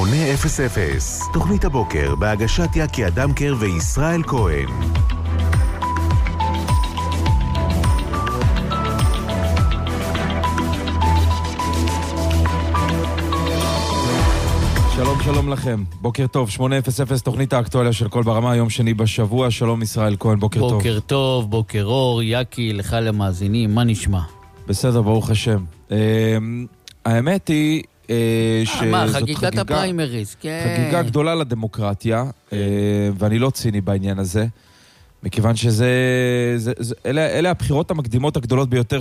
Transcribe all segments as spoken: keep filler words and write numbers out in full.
שמונה אפס אפס, תוכנית הבוקר בהגשת יקי אדמקר וישראל כהן. שלום שלום לכם, בוקר טוב, שמונה אפס אפס, תוכנית האקטואליה של כל ברמה, יום שני בשבוע. שלום ישראל כהן, בוקר טוב. בוקר טוב, בוקר אור, יקי, לך למאזינים, מה נשמע? בסדר, ברוך השם. האמת היא שזאת מה, חגיגת הפריימריז, כן. חגיגה גדולה לדמוקרטיה, ואני לא ציני בעניין הזה, מכיוון שזה, אלה הבחירות המקדימות הגדולות ביותר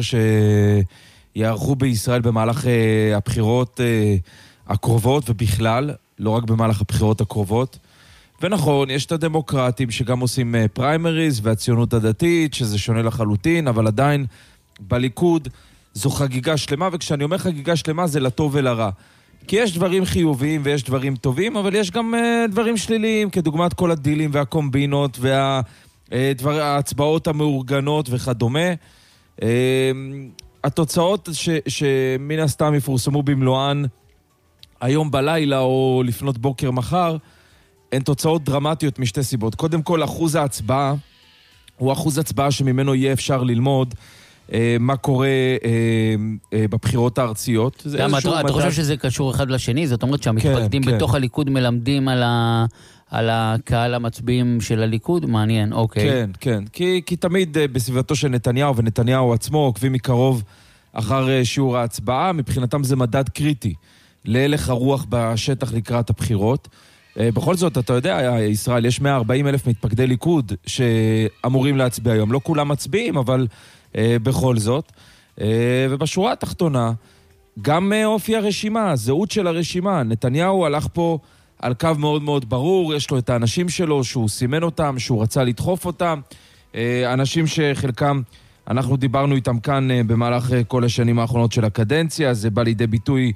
שיערכו בישראל במהלך הבחירות הקרובות, ובכלל, לא רק במהלך הבחירות הקרובות. ונכון, יש את הדמוקרטים שגם עושים פריימריז, והציונות הדתית, שזה שונה לחלוטין, אבל עדיין בליכוד זו חגיגה שלמה, וכשאני אומר חגיגה שלמה זה לטוב ולרע. כי יש דברים חיוביים ויש דברים טובים, אבל יש גם uh, דברים שליליים, כדוגמת כל הדילים והקומבינות וההצבעות המאורגנות וכדומה. Uh, התוצאות ש, שמן הסתם יפורסמו במלואן היום בלילה או לפנות בוקר מחר, הן תוצאות דרמטיות משתי סיבות. קודם כל, אחוז ההצבעה הוא אחוז הצבעה שממנו יהיה אפשר ללמוד מה קורה בבחירות הארציות. אתה חושב שזה קשור אחד לשני? זאת אומרת שהמתפקדים בתוך הליכוד מלמדים על הקהל המצביעים של הליכוד? מעניין, אוקיי. כן, כן. כי תמיד בסביבתו של נתניהו, ונתניהו עצמו עוקבים מקרוב אחר שיעור ההצבעה, מבחינתם זה מדד קריטי להלך הרוח בשטח לקראת הבחירות. בכל זאת, אתה יודע, ישראל, יש מאה וארבעים אלף מתפקדי ליכוד שאמורים להצביע היום. לא כולם מצביעים, אבל בכל זאת. ובשורה התחתונה, גם אופי הרשימה, הזהות של הרשימה. נתניהו הלך פה על קו מאוד מאוד ברור, יש לו את האנשים שלו, שהוא סימן אותם, שהוא רצה לדחוף אותם. אנשים שחלקם, אנחנו דיברנו איתם כאן במהלך כל השנים האחרונות של הקדנציה, זה בא לידי ביטוי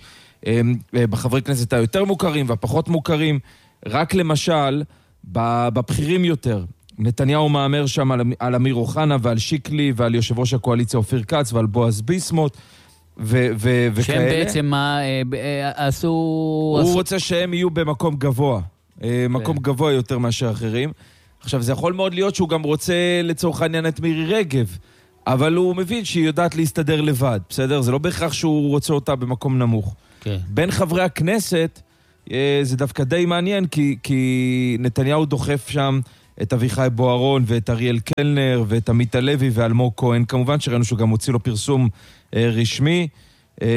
בחברי כנסת היותר מוכרים והפחות מוכרים. רק למשל, בבחירים יותר, נתניהו מאמר שם על, על אמיר אוחנה ועל שיקלי ועל יושב ראש הקואליציה אופיר כץ ועל בועז ביסמוט ו- ו- וכאלה. שהם בעצם מה עשו... הוא עשו... רוצה שהם יהיו במקום גבוה, מקום גבוה יותר מאשר אחרים. עכשיו, זה יכול מאוד להיות שהוא גם רוצה לצורך העניין את מירי רגב, אבל הוא מבין שהיא יודעת להסתדר לבד, בסדר? זה לא בהכרח שהוא רוצה אותה במקום נמוך. כן. בין חברי הכנסת, זה דווקא די מעניין, כי, כי נתניהו דוחף שם את אביחי בוארון ואת אריאל קלנר ואת עמית הלוי ואלמוג כהן. כמובן שראינו שהוא גם הוציא לו פרסום אה, רשמי. אה,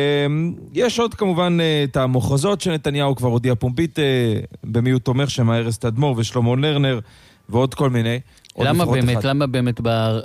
יש עוד כמובן אה, את המוחזות שנתניהו כבר הודיע פומבית, אה, במי הוא תומך שם, ארז תדמור ושלמה לרנר ועוד כל מיני. למה באמת, אחד. למה באמת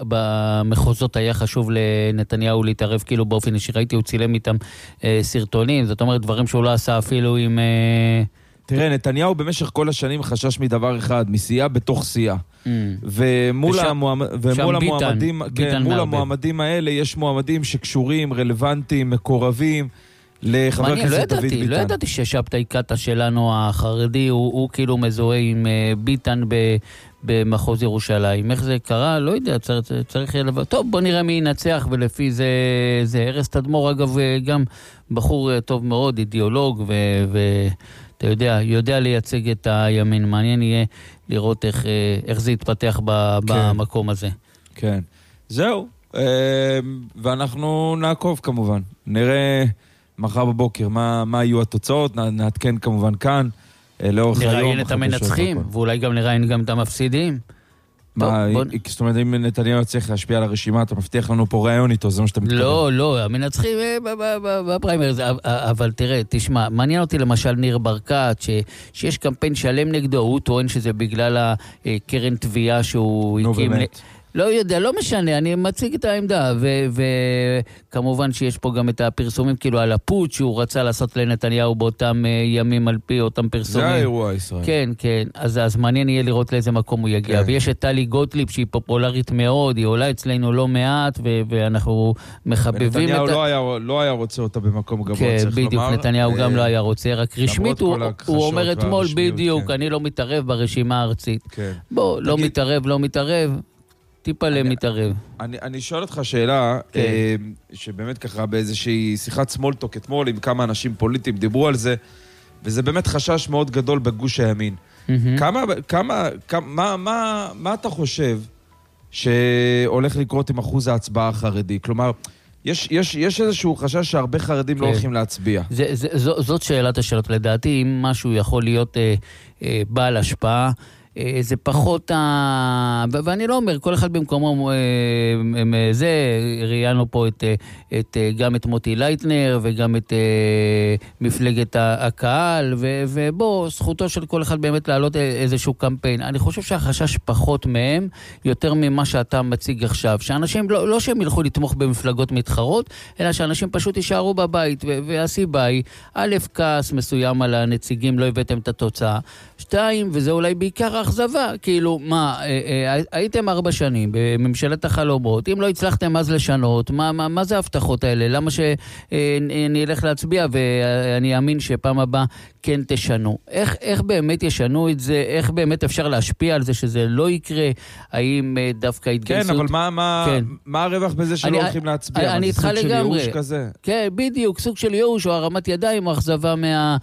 במחוזות היה חשוב לנתניהו להתערב כאילו באופן אישי? ראיתי, הוא צילם איתם אה, סרטונים, זאת אומרת דברים שהוא לא עשה אפילו עם... אה... תראה, נתניהו במשך כל השנים חשש מדבר אחד, מסיעה בתוך סיעה. Mm. ומול, וש... המועמד... ומול ביטן, המועמדים, ביטן כן, מול מהרבה. המועמדים האלה יש מועמדים שקשורים, רלוונטיים, מקורבים לחבר הכנסת דוד ביטן. לא ידעתי ששבתאי קטע שלנו החרדי, הוא, הוא כאילו מזוהה עם uh, ביטן ב... במחוז ירושלים. איך זה קרה? לא יודע, צריך, צריך לבוא. טוב, בוא נראה מי ינצח, ולפי זה, זה ארז תדמור, אגב, גם בחור טוב מאוד, אידיאולוג, ו... ו... אתה יודע, יודע לייצג את הימין. מעניין יהיה לראות איך, איך זה יתפתח ב, כן. במקום הזה. כן. זהו. ואנחנו נעקוב כמובן. נראה מחר בבוקר מה, מה יהיו התוצאות. נעדכן כמובן כאן. לאורך היום. נראיין את המנצחים, ואולי גם נראיין גם את המפסידים. מה, זאת אומרת, אם נתניהו צריך להשפיע על הרשימה, אתה מבטיח לנו פה רעיון איתו, זה מה שאתה מתכוון. לא, לא, המנצחים בפריימריז, אבל תראה, תשמע, מעניין אותי למשל ניר ברקת, שיש קמפיין שלם נגדו, הוא טוען שזה בגלל הקרן תביעה שהוא הקים... נו באמת. לא יודע, לא משנה, אני מציג את העמדה, וכמובן שיש פה גם את הפרסומים, כאילו על הפוט שהוא רצה לעשות לנתניהו באותם ימים על פי אותם פרסומים. זה האירוע ישראל. כן, כן, אז, אז מעניין יהיה לראות לאיזה מקום הוא יגיע. כן. ויש את טלי גוטליב שהיא פופולרית מאוד, היא עולה אצלנו לא מעט, ו- ואנחנו מחבבים את... נתניהו לא היה, לא היה רוצה אותה במקום גבוה, כן, צריך בדיוק, לומר. נתניהו אה, גם לא היה רוצה, רק רשמית הוא, הוא אומר אתמול בדיוק, כן. אני לא מתערב ברשימה הארצית. כן. בוא, תגיד... לא מתערב, לא מתערב. טיפה למתערב. אני, אני שואל אותך שאלה, כן. שבאמת ככה באיזושהי שיחת סמולטוק אתמול עם כמה אנשים פוליטיים דיברו על זה, וזה באמת חשש מאוד גדול בגוש הימין. כמה, כמה, כמה, מה, מה אתה חושב שהולך לקרות עם אחוז ההצבעה החרדי? כלומר, יש, יש, יש איזשהו חשש שהרבה חרדים לא הולכים להצביע. זה, זה, זו, זאת שאלת השאלות. לדעתי, אם משהו יכול להיות אה, אה, בעל השפעה, אה, זה פחות ה... ואני לא אומר, כל אחד במקומו, אה, אה, זה, ראיינו פה את, את, גם את מוטי לייטנר, וגם את אה, מפלגת הקהל, ו, ובוא, זכותו של כל אחד באמת להעלות איזשהו קמפיין. אני חושב שהחשש פחות מהם, יותר ממה שאתה מציג עכשיו. שאנשים, לא, לא שהם ילכו לתמוך במפלגות מתחרות, אלא שאנשים פשוט יישארו בבית, והסיבה היא, א', כעס מסוים על הנציגים, לא הבאתם את התוצאה. שתיים, וזה אולי בעיקר האכזבה, כאילו, מה, הייתם ארבע שנים בממשלת החלומות, אם לא הצלחתם אז לשנות, מה, מה, מה זה ההבטחות האלה? למה שאני אלך להצביע, ואני אאמין שפעם הבאה כן תשנו. איך, איך באמת ישנו את זה? איך באמת אפשר להשפיע על זה שזה לא יקרה? האם דווקא התגייסות? כן, אבל מה, מה, כן. מה הרווח בזה שלא אני, הולכים להצביע? אני איתך לגמרי. סוג של ייאוש כזה? כן, בדיוק, סוג של ייאוש או הרמת ידיים או אכזבה מה,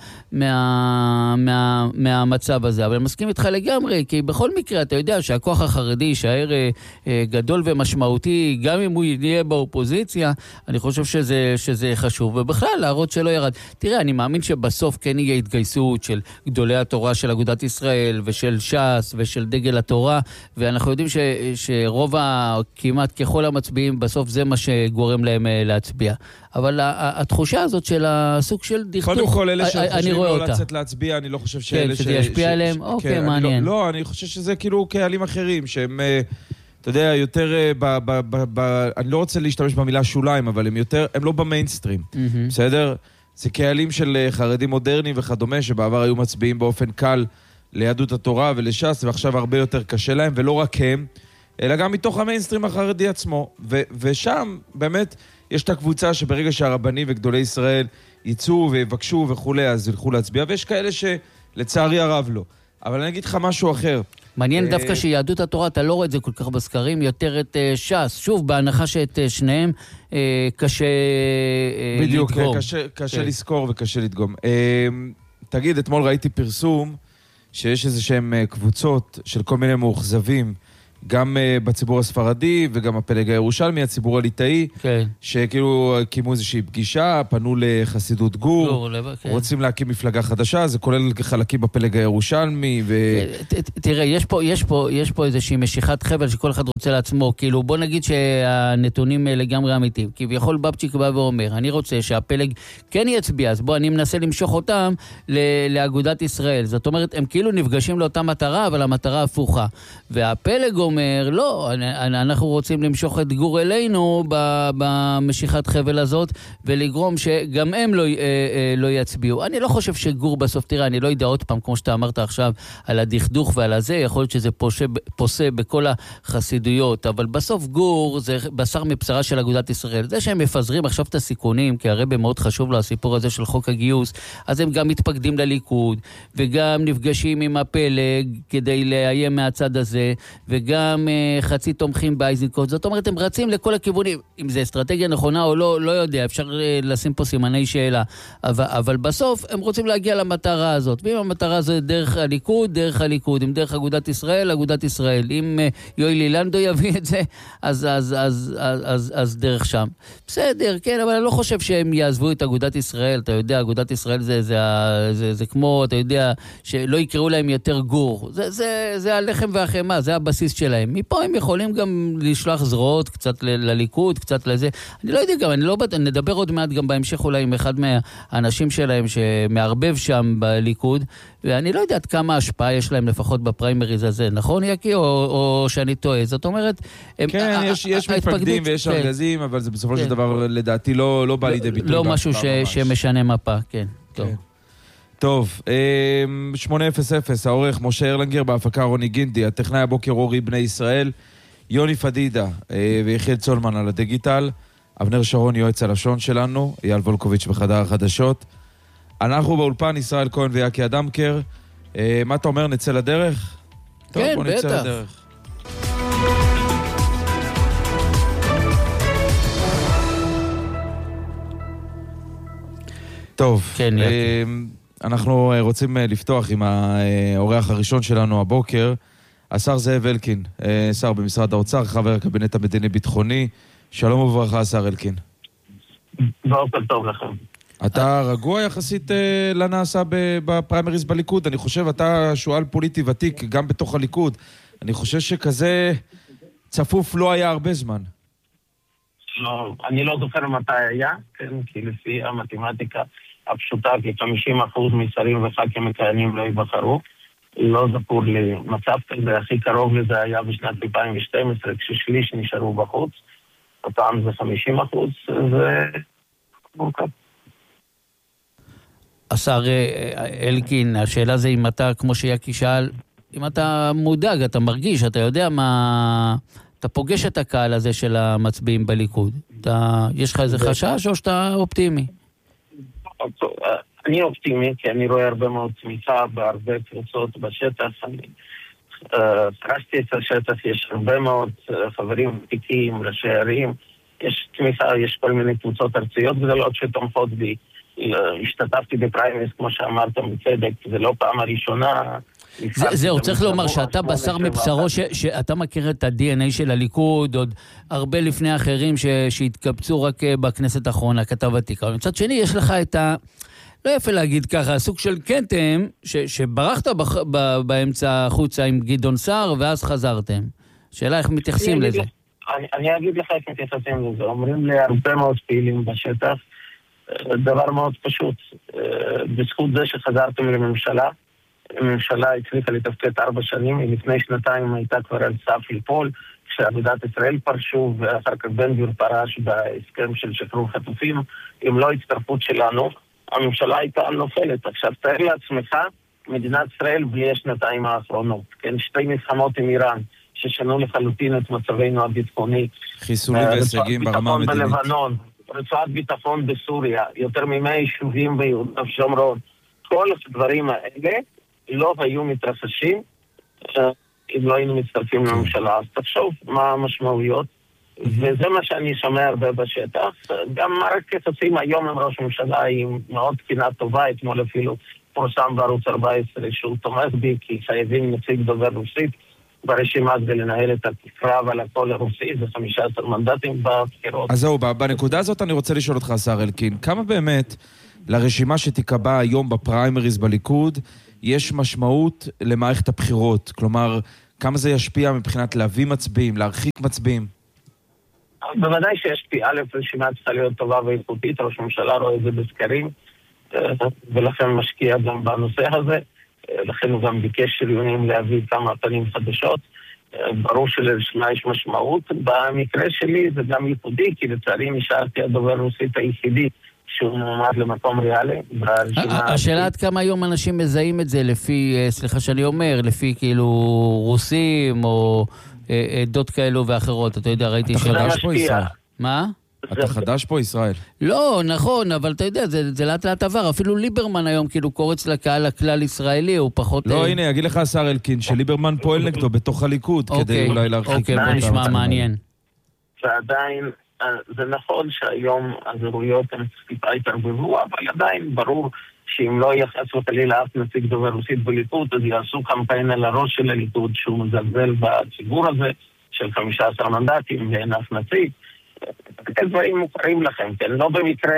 מה, מה, מהמצב הזה. אבל אני מסכים איתך לגמרי, כי בכל מקרה אתה יודע שהכוח החרדי יישאר גדול ומשמעותי, גם אם הוא יהיה באופוזיציה, אני חושב שזה, שזה חשוב. ובכלל, להראות שלא ירד. תראה, אני מאמין שבסוף כן יהיה התגייסות של גדולי התורה של אגודת ישראל ושל ש"ס ושל דגל התורה, ואנחנו יודעים ש, שרוב כמעט ככל המצביעים בסוף זה מה שגורם להם להצביע. אבל התחושה הזאת של הסוג של דכדוך, קודם כל, אלה שחושבים לא לצאת להצביע, אני לא חושב שאלה... כן, שזה ישפיע עליהם? אוקיי, מעניין. לא, אני חושב שזה כאילו קהלים אחרים, שהם, אתה יודע, יותר, אני לא רוצה להשתמש במילה שוליים, אבל הם יותר, הם לא במיינסטרים, בסדר? זה קהלים של חרדים מודרניים וכדומה, שבעבר היו מצביעים באופן קל ליהדות התורה ולש"ס, ועכשיו הרבה יותר קשה להם, ולא רק הם, אלא גם מתוך המיינסטרים החרדי עצמו. ו- ושם באמת יש את הקבוצה שברגע שהרבנים וגדולי ישראל ייצאו ויבקשו וכו', אז ילכו להצביע, ויש כאלה שלצערי הרב לא. אבל אני אגיד לך משהו אחר. מעניין דווקא שיהדות התורה, אתה לא רואה את זה כל כך בסקרים, יותר את ש"ס. שוב, בהנחה שאת שניהם קשה לדגום. בדיוק, קשה לזכור וקשה לדגום. תגיד, אתמול ראיתי פרסום שיש איזה שהם קבוצות של כל מיני מאוכזבים, גם בציבור הספרדי וגם הפלג הירושלמי, הציבור הליטאי, כן. שכאילו קימו איזושהי פגישה, פנו לחסידות גור, גור לב, כן. רוצים להקים מפלגה חדשה, זה כולל חלקים בפלג הירושלמי. ו... תראה, יש פה, יש פה, יש פה איזושהי משיכת חבל שכל אחד רוצה לעצמו, כאילו בוא נגיד שהנתונים לגמרי אמיתיים, כי יכול בבצ'יק בא ואומר, אני רוצה שהפלג כן יצביע, אז בוא, אני מנסה למשוך אותם לאגודת ישראל, זאת אומרת, הם כאילו נפגשים לאותה מטרה, אבל המטרה הפוכה, והפלג אומר, לא, אנחנו רוצים למשוך את גור אלינו במשיכת חבל הזאת, ולגרום שגם הם לא, לא יצביעו. אני לא חושב שגור בסוף, תראה, אני לא יודע עוד פעם, כמו שאתה אמרת עכשיו, על הדכדוך ועל הזה, יכול להיות שזה פוסה, פוסה בכל החסידויות, אבל בסוף גור זה בשר מבשרה של אגודת ישראל. זה שהם מפזרים עכשיו את הסיכונים, כי הרבה מאוד חשוב לו הסיפור הזה של חוק הגיוס, אז הם גם מתפקדים לליכוד, וגם נפגשים עם הפלג כדי לאיים מהצד הזה, וגם גם uh, חצי תומכים באייזנקוט. זאת אומרת, הם רצים לכל הכיוונים. אם זה אסטרטגיה נכונה או לא, לא יודע. אפשר uh, לשים פה סימני שאלה. אבל, אבל בסוף הם רוצים להגיע למטרה הזאת. ואם המטרה הזו דרך הליכוד, דרך הליכוד. אם דרך אגודת ישראל, אגודת ישראל. אם uh, יואל לילנדו יביא את זה, אז, אז, אז, אז, אז, אז דרך שם. בסדר, כן, אבל אני לא חושב שהם יעזבו את אגודת ישראל. אתה יודע, אגודת ישראל זה, זה, זה, זה, זה כמו, אתה יודע, שלא יקראו להם יותר גור. זה, זה, זה הלחם והחמה, זה הבסיס שלהם. מפה הם יכולים גם לשלוח זרועות קצת ל- לליכוד, קצת לזה. אני לא יודע גם, אני לא בטח, נדבר עוד מעט גם בהמשך אולי עם אחד מהאנשים שלהם שמערבב שם בליכוד, ואני לא יודעת כמה השפעה יש להם לפחות בפריימריז הזה, נכון יקי? או, או שאני טועה. זאת אומרת... כן, הם, יש, יש מתפקדים ויש ארגזים, כן. אבל זה בסופו של כן. דבר לדעתי לא, לא בא לידי ביטוי. לא משהו ש, שמשנה מפה, כן. טוב. כן. טוב, שמונה אפס אפס, העורך משה ארלנגר, בהפקה רוני גינדי, הטכנאי הבוקר אורי בני ישראל, יוני פדידה ויחיאל צולמן על הדיגיטל, אבנר שרון יועץ הלשון שלנו, אייל וולקוביץ' בחדר החדשות. אנחנו באולפן, ישראל כהן ויקי אדמקר. מה אתה אומר, נצא לדרך? כן, טוב, בוא נצא בטח. לדרך. טוב, כן, יקי. אנחנו רוצים לפתוח עם האורח הראשון שלנו הבוקר, השר זאב אלקין, שר במשרד האוצר, חבר הקבינט המדיני-ביטחוני. שלום וברכה, השר אלקין. בוקר טוב לכם. אתה רגוע יחסית לנעשה בפריימריז בליכוד? אני חושב, אתה שואל פוליטי ותיק גם בתוך הליכוד. אני חושב שכזה צפוף לא היה הרבה זמן. לא, אני לא זוכר מתי היה, כן, כי לפי המתמטיקה הפשוטה, כי חמישים אחוז משרים וח"כים מכהנים לא ייבחרו. לא זכור לי מצב כזה, הכי קרוב לזה היה בשנת אלפיים ושתים עשרה, כששליש נשארו בחוץ. הפעם זה חמישים אחוז, זה מורכב. השר אלקין, השאלה זה אם אתה, כמו שיקי שאל, אם אתה מודאג, אתה מרגיש, אתה יודע מה... אתה פוגש את הקהל הזה של המצביעים בליכוד. אתה, יש לך איזה חשש או שאתה אופטימי? אני אופטימי, כי אני רואה הרבה מאוד צמיחה בהרבה קבוצות בשטח. אני פרשתי את השטח, יש הרבה מאוד חברים ותיקים, ראשי ערים. יש תמיכה, יש כל מיני קבוצות ארציות גדולות שתומכות בי. השתתפתי בפריימריז, כמו שאמרת בצדק, זה לא פעם הראשונה. זהו, צריך לומר שאתה בשר מבשרו, שאתה מכיר את ה-די אן איי של הליכוד, עוד הרבה לפני אחרים שהתקבצו רק בכנסת האחרונה, כתב ותיק. אבל מצד שני, יש לך את ה... לא יפה להגיד ככה, הסוג של קנטם, שברחת באמצע החוצה עם גדעון סער, ואז חזרתם. שאלה איך מתייחסים לזה. אני אגיד לך איך מתייחסים לזה. אומרים לי הרבה מאוד פעילים בשטח, דבר מאוד פשוט. בזכות זה שחזרתם לממשלה, הממשלה הצליחה לתפקד ארבע שנים, לפני שנתיים הייתה כבר על סף ליפול, כשאגודת ישראל פרשו, ואחר כך בן גביר פרש בהסכם של שחרור חטופים, אם לא הצטרפות שלנו, הממשלה הייתה נופלת. עכשיו תאר לעצמך, מדינת ישראל בלי השנתיים האחרונות, כן, שתי מלחמות עם איראן, ששנו לחלוטין את מצבנו הביטחוני. חיסולים והישגים ברמה המדינית. בלבנון, רצועת ביטחון בסוריה, יותר ממאה יישובים ביהודה ושומרון. כל הדברים האלה לא היו מתרחשים אם לא היינו מצטרפים לממשלה. אז תחשוב מה המשמעויות. וזה מה שאני שומע הרבה בשטח. גם מערכת יחסים היום עם ראש הממשלה היא מאוד תקינה טובה. אתמול אפילו פורסם בערוץ ארבע עשרה שהוא תומך בי, כי חייבים נציג דובר רוסית ברשימה כדי לנהל את הקרב על הקול הרוסי. זה חמישה עשר מנדטים בבחירות. אז זהו, בנקודה הזאת אני רוצה לשאול אותך, השר אלקין, כמה באמת לרשימה שתיקבע היום בפריימריז בליכוד יש משמעות למערכת הבחירות? כלומר, כמה זה ישפיע מבחינת להביא מצביעים, להרחיק מצביעים? בוודאי שישפיע. א', רשימה צריכה להיות טובה ואיכותית, ראש הממשלה רואה את זה בסקרים, ולכן משקיע גם בנושא הזה, לכן הוא גם ביקש שריונים להביא כמה פנים חדשות. ברור שלרשימה יש משמעות. במקרה שלי זה גם ייחודי, כי לצערי נשארתי הדובר רוסית היחידי שהוא מועמד למקום ריאלי. השאלה עד כמה היום אנשים מזהים את זה לפי, סליחה שאני אומר, לפי כאילו רוסים או עדות כאלו ואחרות. אתה יודע, ראיתי... אתה חדש פה, ישראל. מה? אתה חדש פה, ישראל. לא, נכון, אבל אתה יודע, זה לאט לאט עבר. אפילו ליברמן היום כאילו קורץ לקהל הכלל ישראלי, הוא פחות... לא, הנה, אגיד לך, השר אלקין, שליברמן פועל נגדו בתוך הליכוד, כדי אולי להרחיק... אוקיי, בוא נשמע מעניין. ועדיין, זה נכון שהיום הזהויות הן טיפה התערבבו, אבל עדיין ברור שאם לא יחס וחלילה אף נציג דובר רוסית בליכוד, אז יעשו קמפיין על הראש של הליכוד, שהוא מזלזל בציבור הזה, של חמישה עשר מנדטים, ואין אף נציג. את דברים מוכרים לכם, כן? לא במקרה,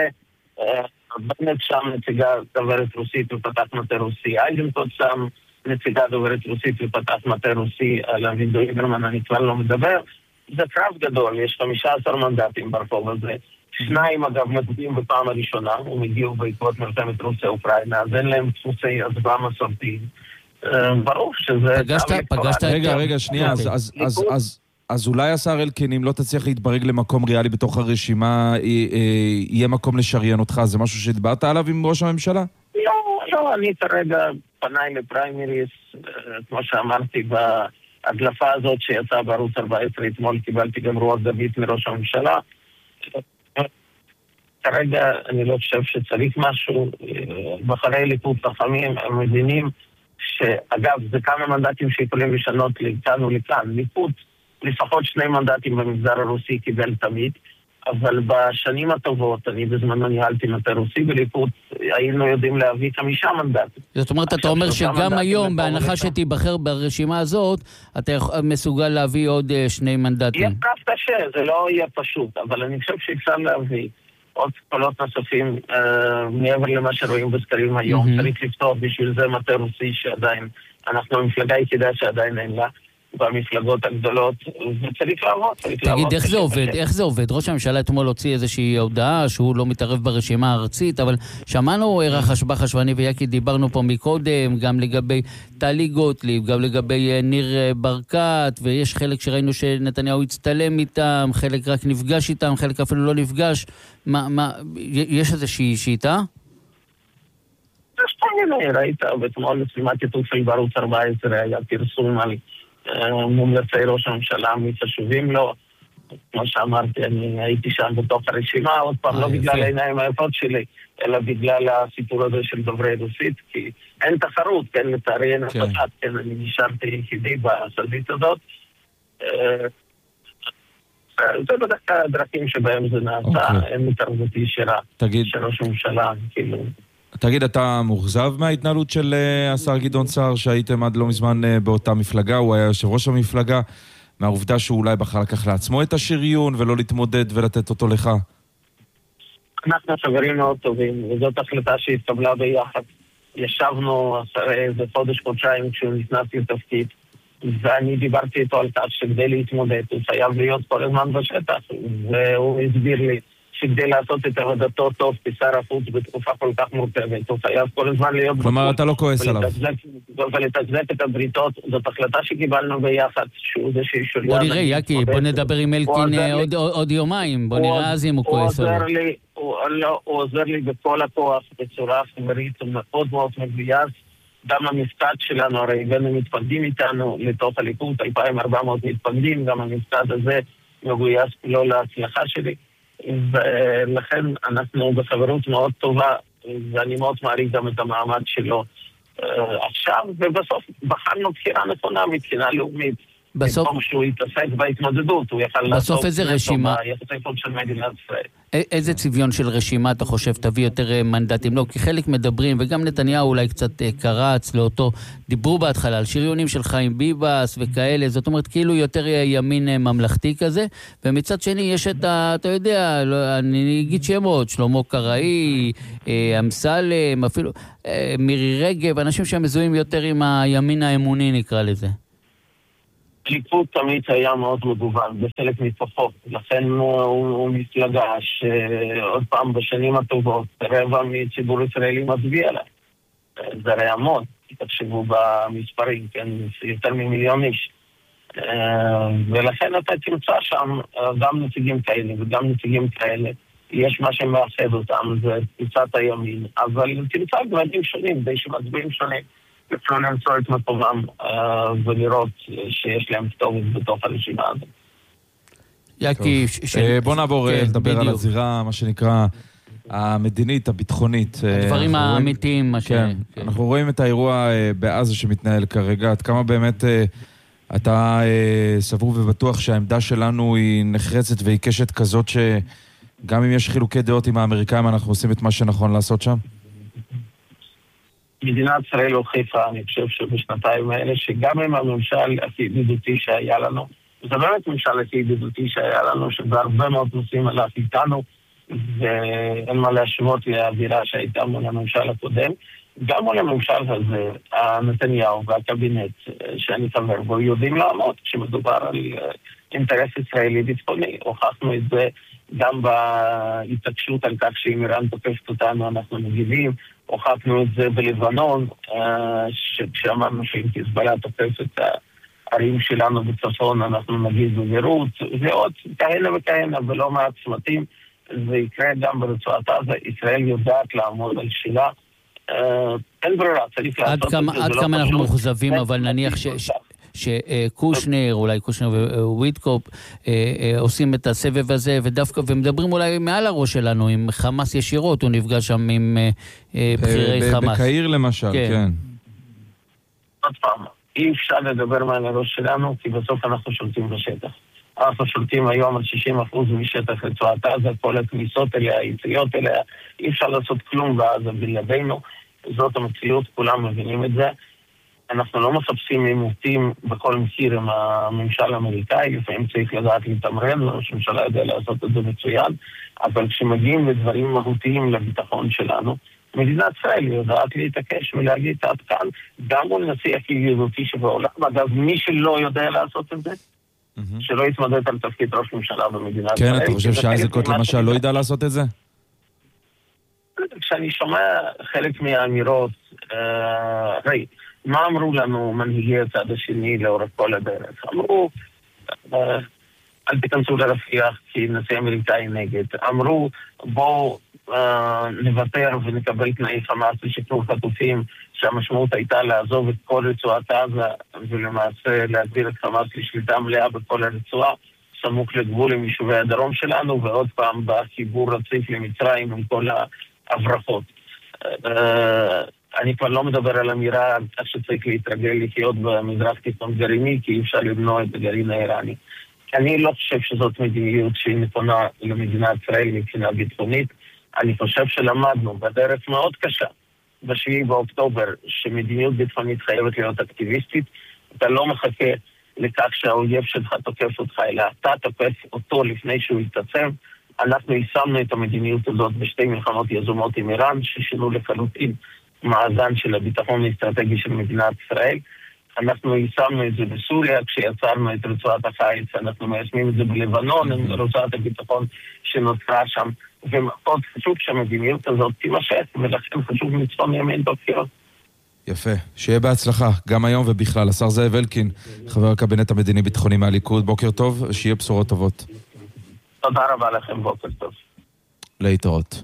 בנט שם נציגה דוברת רוסית ופתח מטה רוסי, איזנקוט שם נציגה דוברת רוסית ופתח מטה רוסי, על אביגדור ליברמן אני כבר לא מדבר. זה קרב גדול, יש חמישה עשר מנדטים ברחוב הזה. שניים אגב מצביעים בפעם הראשונה, הם הגיעו בעקבות מלחמת רוסיה-אוקראינה, אז אין להם דפוסי הצבעה מסורתיים. ברור שזה... פגשת... רגע, רגע, שנייה, אז... אז אולי השר אלקין, אם לא תצליח להתברג למקום ריאלי בתוך הרשימה, יהיה מקום לשריין אותך. זה משהו שדברת עליו עם ראש הממשלה? לא, לא, אני כרגע פניי לפריימריס, כמו שאמרתי, בהדלפה הזאת שיצאה בערוץ ארבע עשרה, אתמול קיבלתי גם רוח גבית מראש הממשלה. כרגע אני לא חושב שצריך משהו. בחרי ליכוד חכמים, הם מבינים שאגב, זה כמה מנדטים שיכולים לשנות לכאן ולכאן. ליכוד לפחות שני מנדטים במגזר הרוסי קיבל תמיד, אבל בשנים הטובות, אני בזמנו ניהלתי מטה רוסי בליכוד, היינו יודעים להביא חמישה מנדטים. זאת אומרת, אתה אומר שגם היום, בהנחה שתיבחר ברשימה הזאת, אתה מסוגל להביא עוד שני מנדטים. יהיה קו קשה, זה לא יהיה פשוט, אבל אני חושב שאפשר להביא עוד קולות נוספים מעבר למה שרואים בסקרים היום. צריך לפתור בשביל זה מטה רוסי שעדיין, אנחנו המפלגה היחידה שעדיין אין לה. במפלגות הגדולות, וצריך לעבוד. תגיד, איך זה עובד? איך זה עובד? ראש הממשלה אתמול הוציא איזושהי הודעה שהוא לא מתערב ברשימה הארצית, אבל שמענו רחש בחש ואני ויקי דיברנו פה מקודם, גם לגבי טלי גוטליב, גם לגבי ניר ברקת, ויש חלק שראינו שנתניהו הצטלם איתם, חלק רק נפגש איתם, חלק אפילו לא נפגש. מה, מה, יש איזושהי שיטה? יש פה מיני, ראית, ואתמול לצלימת יטופל בערוץ ארבע עשרה היה פרסום על מומלצי ראש הממשלה מתחשובים לו. כמו שאמרתי, אני הייתי שם בתוך הרשימה, עוד פעם, לא בגלל העיניים היפות שלי, אלא בגלל הסיפור הזה של דוברי רוסית, כי אין תחרות, כן, לצערי אין אף אחד, כן, אני נשארתי יחידי בסלבית הזאת. זה בדרך כלל הדרכים שבהם זה נעשה, אין מתערבות ישירה של ראש הממשלה, כאילו. תגיד, אתה מוחזב מההתנהלות של השר גדעון סער, שהייתם עד לא מזמן באותה מפלגה, הוא היה יושב ראש המפלגה, מהעובדה שהוא אולי בחר לקח לעצמו את השריון ולא להתמודד ולתת אותו לך? אנחנו חברים מאוד טובים, וזאת החלטה שהתקבלה ביחד. ישבנו איזה חודש, חודשיים כשהוא נכנס לתפקיד, ואני דיברתי איתו על כך שכדי להתמודד, הוא חייב להיות כל הזמן בשטח, והוא הסביר לי, שכדי לעשות את עבודתו טוב כשר החוץ בתקופה כל כך מורכבת, הוא חייב כל הזמן להיות... כלומר, אתה לא כועס עליו. ולתחזק את הבריתות, זאת החלטה שקיבלנו ביחד, שהוא זה שישור... בוא נראה, יקי, בוא נדבר עם אלקין עוד יומיים, בוא נראה אז אם הוא כועס עליו. הוא עוזר לי בכל הכוח, בצורה חברית, הוא מאוד מאוד מגויס, גם המפקד שלנו, הרי הבאנו מתפקדים איתנו לתוך הליכוד, אלפיים וארבע מאות מתפקדים, גם המפקד הזה מגויס לא להצלחה שלי. ולכן אנחנו בחברות מאוד טובה, ואני מאוד מעריך גם את המעמד שלו עכשיו, ובסוף בחרנו בחירה נכונה מבחינה לאומית. בסוף במקום שהוא יתעסק בהתמודדות, הוא יכל לעשות איזה רשימה, יחסי חוץ של מדינת ישראל. איזה צביון של רשימה אתה חושב תביא יותר מנדטים? לא, כי חלק מדברים, וגם נתניהו אולי קצת קרץ לאותו, דיברו בהתחלה על שריונים של חיים ביבס וכאלה, זאת אומרת כאילו יותר ימין ממלכתי כזה, ומצד שני יש את ה, אתה יודע, אני אגיד שמות, שלמה קראי, אמסלם, אפילו מירי רגב, אנשים שמזוהים יותר עם הימין האמוני נקרא לזה. ליכוד תמיד היה מאוד מגוון, בחלק מתוכו, לכן הוא, הוא מפלגה שעוד פעם בשנים הטובות, רבע מציבור ישראלי מצביע לה. זה הרי המון, תחשבו במספרים, כן, יותר ממיליון איש. ולכן אתה תמצא שם גם נציגים כאלה וגם נציגים כאלה. יש מה שמאחד אותם, זה תפיסת הימין, אבל תמצא גוונים שונים, די שמצביעים שונים. אפשר למצוא את מקומם ולראות שיש להם כתובת בתוך הרשימה הזאת. יקי, בוא נעבור לדבר על הזירה, מה שנקרא, המדינית, הביטחונית. הדברים האמיתיים, מה ש... אנחנו רואים את האירוע בעזה שמתנהל כרגע, עד כמה באמת אתה סבור ובטוח שהעמדה שלנו היא נחרצת ועיקשת כזאת שגם אם יש חילוקי דעות עם האמריקאים, אנחנו עושים את מה שנכון לעשות שם? מדינת ישראל הוכיחה, אני חושב שבשנתיים האלה, שגם עם הממשל הכי ידידותי שהיה לנו, זה באמת ממשל הכי ידידותי שהיה לנו, שזה הרבה מאוד נושאים עליו איתנו, ואין מה להשוות לאווירה שהייתה מול הממשל הקודם. גם מול הממשל הזה, נתניהו והקבינט שאני חבר בו, יודעים לעמוד כשמדובר על אינטרס ישראלי ביטחוני. הוכחנו את זה גם בהתעקשות על כך שאם איראן תוקפת אותנו אנחנו מגיבים, הוכחנו את זה בלבנון, כשאמרנו שאם חיזבאללה תוקף את הערים שלנו בצפון אנחנו נגיד בבירות, ועוד כהנה וכהנה ולא מעט צמתים. זה יקרה גם ברצועת עזה, ישראל יודעת לעמוד על שלה, אין ברירה, צריך לעשות את זה. עד כמה אנחנו מוחזבים, אבל נניח שקושנר, אולי קושנר וויטקופ עושים את הסבב הזה, ודווקא, ומדברים אולי מעל הראש שלנו, עם חמאס ישירות, הוא נפגש שם עם בחירי חמאס. בקהיר למשל, כן. עוד פעם, אי אפשר לדבר מעל הראש שלנו, כי בסוף אנחנו שולטים בשטח. אנחנו שולטים היום על שישים אחוז משטח רצועת עזה, כל הכניסות אליה, היציאות אליה, אי אפשר לעשות כלום בעזה בלעדינו, זאת המציאות, כולם מבינים את זה. אנחנו לא מחפשים עימותים בכל מחיר עם הממשל האמריקאי, לפעמים צריך לדעת לתמרן, ראש הממשלה יודע לעשות את זה מצוין, אבל כשמגיעים לדברים מהותיים לביטחון שלנו, מדינת ישראל יודעת להתעקש ולהגיד עד כאן, גם מול נשיא הכי ידידותי שבעולם, אגב, מי שלא יודע לעשות את זה, שלא יתמודד על תפקיד ראש ממשלה במדינת ישראל. כן, אתה חושב שאיזנקוט למשל לא ידע לעשות את זה? כשאני שומע חלק מהאמירות, ראי, מה אמרו לנו מנהיגי הצד השני לאורך כל הדרך? אמרו, אל תיכנסו לרפיח כי נשיא אמריקאי נגד. אמרו, בואו נוותר ונקבל תנאי חמאס לשחרור חטופים, שהמשמעות הייתה לעזוב את כל רצועת עזה ולמעשה להגדיר את חמאס לשליטה מלאה בכל הרצועה, סמוך לגבול עם יישובי הדרום שלנו, ועוד פעם בחיבור רציף למצרים עם כל ההברחות. אני כבר לא מדבר על אמירה שצריך להתרגל לחיות במזרח תיכון גרעיני, כי אי אפשר למנוע את הגרעין האיראני. אני לא חושב שזאת מדיניות שהיא נכונה למדינת ישראל מבחינה ביטחונית. אני חושב שלמדנו בדרך מאוד קשה, בשביעי באוקטובר, שמדיניות ביטחונית חייבת להיות אקטיביסטית. אתה לא מחכה לכך שהאויב שלך תוקף אותך, אלא אתה תוקף אותו לפני שהוא יתעצם. אנחנו יישמנו את המדיניות הזאת בשתי מלחמות יזומות עם איראן, ששינו לחלוטין מאזן של הביטחון האסטרטגי של מדינת ישראל. אנחנו יישמנו את זה בסוריה, כשיצרנו את רצועת החיץ, אנחנו מיישמים את זה בלבנון, עם רצועת הביטחון שנוצרה שם, ומאוד חשוב שהמדיניות הזאת תימשך, ולכן חשוב מצפון ימין בבחירות. יפה, שיהיה בהצלחה, גם היום ובכלל. השר זאב אלקין, חבר הקבינט המדיני-ביטחוני מהליכוד, בוקר טוב, שיהיה בשורות טובות. תודה רבה לכם, בוקר טוב. להתראות.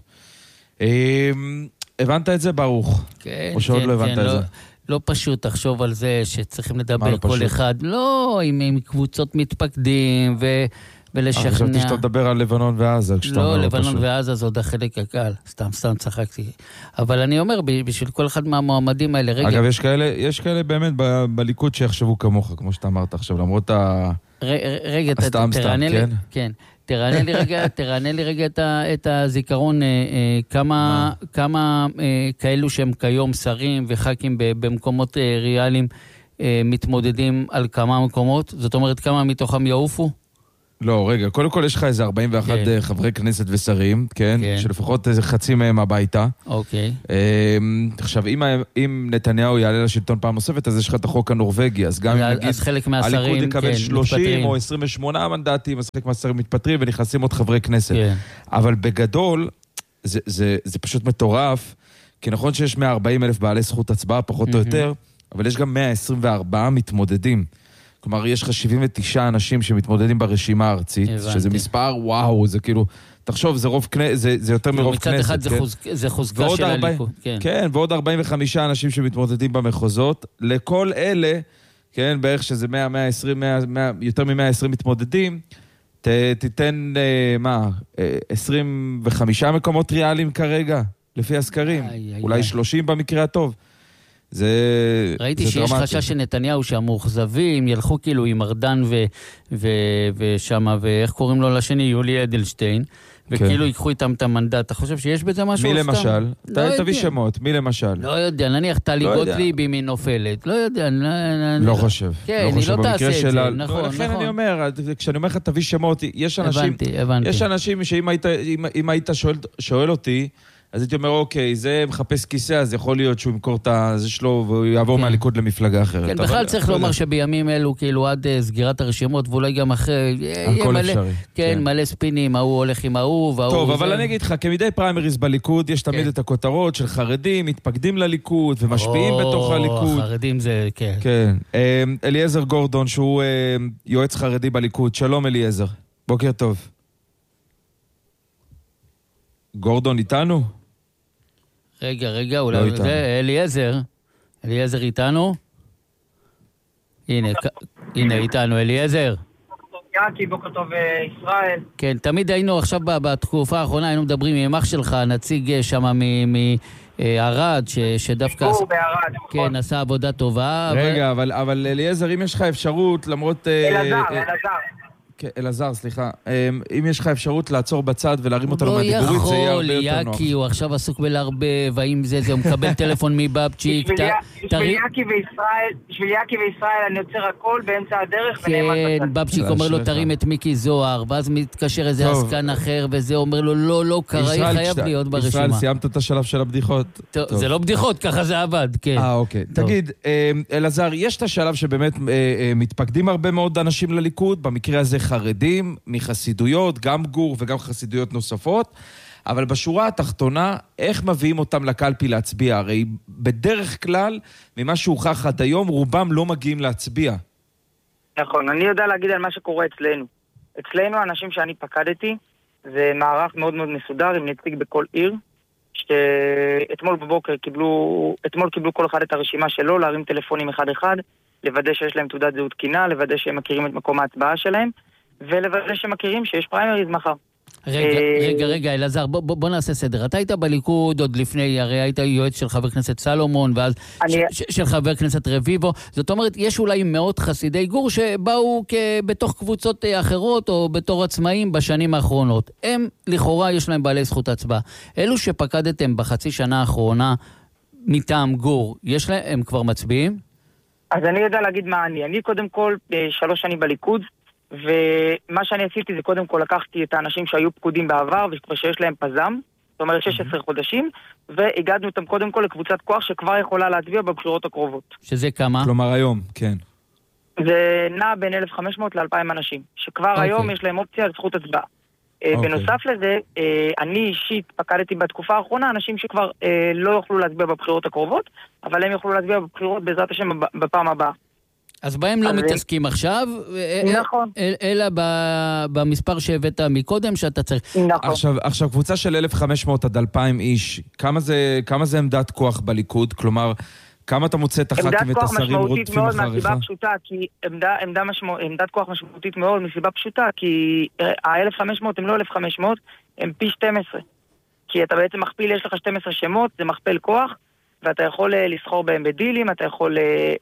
הבנת את זה, ברוך? כן, או שעוד כן, לא הבנת כן, את לא, זה? לא פשוט תחשוב על זה שצריכים לדבר לא כל פשוט? אחד. לא, עם, עם קבוצות מתפקדים ו, ולשכנע. חשבתי שאתה מדבר על לבנון ועזה. לא, לבנון ועזה זה עוד החלק הקל. סתם, סתם צחקתי. אבל אני אומר, בשביל כל אחד מהמועמדים האלה, רגע... אגב, יש כאלה, יש כאלה באמת ב- בליכוד שיחשבו כמוך, כמו שאתה אמרת עכשיו, למרות ה... ר, רגע, ת, סתם, תרענה סתם, לי, כן? כן. תרענה לי רגע, תרענה לי רגע את, ה, את הזיכרון, אה, אה, כמה, כמה אה, כאלו שהם כיום שרים וח"כים במקומות אה, ריאליים אה, מתמודדים על כמה מקומות? זאת אומרת, כמה מתוכם יעופו? לא, רגע, קודם כל יש לך איזה ארבעים ואחת כן. חברי כנסת ושרים, כן? כן. שלפחות איזה חצי מהם הביתה. אוקיי. עכשיו, אם, אם נתניהו יעלה לשלטון פעם נוספת, אז יש לך את החוק הנורווגי, אז גם אם נגיד, אז חלק מהשרים, הליכוד יקבל כן, שלושים מתפטרים. או עשרים ושמונה מנדטים, אז חלק מהשרים מתפטרים ונכנסים עוד חברי כנסת. כן. אבל בגדול, זה, זה, זה פשוט מטורף, כי נכון שיש מאה וארבעים אלף בעלי זכות הצבעה, פחות או יותר, אבל יש גם מאה עשרים וארבעה מתמודדים. כלומר, יש לך שבעים ותשעה אנשים שמתמודדים ברשימה הארצית, הבנתי. שזה מספר, וואו, זה כאילו, תחשוב, זה רוב כנסת, זה, זה יותר מרוב מצד כנסת. מצד אחד כן? זה, חוז, זה חוזקה של ארבע... הליכוד. כן. כן, ועוד ארבעים וחמישה אנשים שמתמודדים במחוזות. לכל אלה, כן, בערך שזה מאה, מאה ועשרים, מאה, מאה, יותר מ-מאה ועשרים מתמודדים, ת, תיתן, אה, מה, אה, עשרים וחמישה מקומות ריאליים כרגע, לפי הסקרים. איי, אולי איי. שלושים במקרה הטוב. זה ראיתי זה שיש דרמטי. חשש שנתניהו שהמאוכזבים ילכו כאילו עם ארדן ו, ו, ושמה, ואיך קוראים לו לשני? יולי אדלשטיין, וכאילו ייקחו איתם את המנדט. אתה חושב שיש בזה משהו? מי למשל? לא תביא שמות, מי למשל? לא יודע, נניח טלי לא גוטליב אם היא נופלת. לא יודע. לא חושב. כן, היא לא תעשה את זה. נכון, לכן נכון. אני אומר, כשאני אומר לך תביא שמות, יש אנשים... הבנתי, הבנתי. יש אנשים שאם היית, אם היית שואל, שואל אותי, אז הייתי אומר, אוקיי, זה מחפש כיסא, אז יכול להיות שהוא ימכור את זה שלו, והוא יעבור כן. מהליכוד למפלגה אחרת. כן, בכלל צריך לומר יודע. שבימים אלו, כאילו עד uh, סגירת הרשימות, ואולי גם אחרי... הכל אפשרי. מלא, כן, כן, מלא ספינים, ההוא הולך עם ההוא, וההוא... טוב, זה... אבל אני אגיד לך, כמדי פריימריז בליכוד, יש תמיד כן. את הכותרות של חרדים, מתפקדים לליכוד, ומשפיעים או, בתוך הליכוד. חרדים זה, כן. כן. אליעזר גורדון, שהוא יועץ חרדי בליכוד. שלום, אליעזר. בוקר טוב. גורדון איתנו? רגע, רגע, אולי זה אליעזר. אליעזר איתנו? הנה, הנה איתנו, אליעזר. יעקי, בוקר טוב ישראל. כן, תמיד היינו עכשיו בתקופה האחרונה, היינו מדברים עם אח שלך, נציג שם מערד, שדווקא... הוא בערד. כן, עשה עבודה טובה. רגע, אבל אליעזר, אם יש לך אפשרות, למרות... אלעזר, אלעזר. כן, אלעזר, סליחה. אם יש לך אפשרות לעצור בצד ולהרים אותנו מהדיבורית, זה יהיה הרבה יותר נוח. לא יכול, יאקי, הוא עכשיו עסוק בלהרבב, האם זה זה, הוא מקבל טלפון מבבצ'יק. בשביל יאקי וישראל, בשביל יאקי וישראל אני יוצר הכל באמצע הדרך ונעמד בצד. כן, בבצ'יק אומר לו, תרים את מיקי זוהר, ואז מתקשר איזה עסקן אחר, וזה אומר לו, לא, לא, קראי חייב להיות ברשימה. ישראל, סיימת את השלב של הבדיחות? זה לא בדיחות, ככה זה עבד, כן. אה, אוקיי. תגיד, אלעזר, יש את השלב שבאמת מתפקדים הרבה מאוד אנשים לליכוד, במקרה הזה חרדים, מחסידויות, גם גור וגם חסידויות נוספות, אבל בשורה התחתונה, איך מביאים אותם לקלפי להצביע? הרי בדרך כלל, ממה שהוכח עד היום, רובם לא מגיעים להצביע. נכון, אני יודע להגיד על מה שקורה אצלנו. אצלנו, האנשים שאני פקדתי, זה מערך מאוד מאוד מסודר, עם נציג בכל עיר, שאתמול בבוקר קיבלו, אתמול קיבלו כל אחד את הרשימה שלו, להרים טלפונים אחד אחד, לוודא שיש להם תעודת זהות תקינה, לוודא שהם מכירים את מקום ההצבעה שלהם, ולוודא שהם מכירים שיש פריימריז מחר. רגע, רגע, רגע, אלעזר, בוא, בוא נעשה סדר. אתה היית בליכוד עוד לפני, הרי היית יועץ של חבר כנסת סלומון, ואז אני... ש, של חבר כנסת רביבו. זאת אומרת, יש אולי מאות חסידי גור שבאו בתוך קבוצות אחרות, או בתור עצמאים בשנים האחרונות. הם, לכאורה, יש להם בעלי זכות הצבעה. אלו שפקדתם בחצי שנה האחרונה מטעם גור, יש להם, הם כבר מצביעים? אז אני יודע להגיד מה אני. אני קודם כל שלוש שנים בליכוד, ומה שאני עשיתי זה קודם כל לקחתי את האנשים שהיו פקודים בעבר ושיש להם פזם, זאת אומרת שש עשרה חודשים, והגענו אותם קודם כל לקבוצת כוח שכבר יכולה להצביע בבחירות הקרובות. שזה כמה? כלומר היום, כן. זה נע בין אלף וחמש מאות ל-אלפיים אנשים, שכבר okay. היום יש להם אופציה על זכות הצבעה. Okay. בנוסף לזה, אני אישית פקדתי בתקופה האחרונה אנשים שכבר לא יוכלו להצביע בבחירות הקרובות, אבל הם יוכלו להצביע בבחירות בעזרת השם בפעם הבאה. אז בהם לא מתעסקים עכשיו, נכון. אלא במספר שהבאת מקודם שאתה צריך. נכון. עכשיו, קבוצה של אלף וחמש מאות עד אלפיים איש, כמה זה עמדת כוח בליכוד? כלומר, כמה אתה מוצא את הח"כים ואת השרים רודפים אחריך? מסיבה פשוטה, כי עמדת כוח משמעותית מאוד מסיבה פשוטה, כי ה-אלף וחמש מאות הם לא אלף וחמש מאות, הם פי שתים עשרה. כי אתה בעצם מכפיל, יש לך שתים עשרה שמות, זה מכפל כוח, ואתה יכול לסחור בהם בדילים, אתה יכול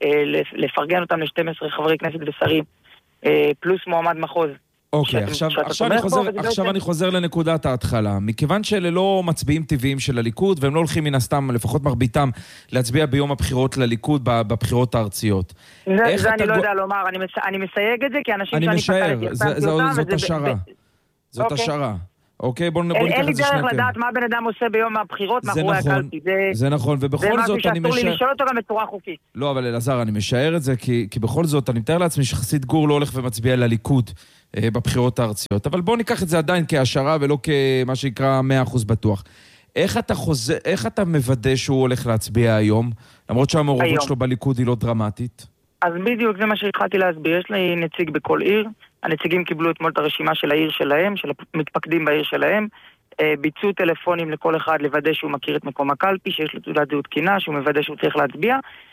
לפרגן אותם ל-שנים עשר חברי כנסת ושרים, פלוס מועמד מחוז. אוקיי, עכשיו, עכשיו, אני חוזר, עכשיו אני חוזר לנקודת ההתחלה. מכיוון שאלה לא מצביעים טבעיים של הליכוד, והם לא הולכים מן הסתם, לפחות מרביתם, להצביע ביום הבחירות לליכוד בבחירות הארציות. זה, זה אני לא יודע לומר, אני, מס, אני מסייג את זה, כי אנשים שאני משער, זה, זה, זאת השערה. זאת השערה. אוקיי, בוא ניקח את זה שנייה. אין לי דרך לדעת מה בן אדם עושה ביום הבחירות מאחורי הקלפי. זה נכון, ובכל זאת אני משער... זה משהו שאסור לי לשאול אותו גם בצורה חוקית. לא, אבל אלעזר, אני משער את זה, כי בכל זאת, אני מתאר לעצמי שחסיד גור לא הולך ומצביע לליכוד בבחירות הארציות. אבל בוא ניקח את זה עדיין כהשערה ולא כמה שיקרא מאה אחוז בטוח. איך אתה חוזר, איך אתה מוודא שהוא הולך להצביע היום, למרות שהמעורבות שלו בליכוד היא לא דרמטית? אז בדיוק זה מה שהתחלתי להסביר. יש לי נציג בכל עיר. הנציגים קיבלו אתמול את הרשימה של העיר שלהם, של המתפקדים בעיר שלהם, ביצעו טלפונים לכל אחד לוודא שהוא מכיר את מקום הקלפי, שיש לו תעודת זהות תקינה, שהוא מוודא שהוא צריך להצביע,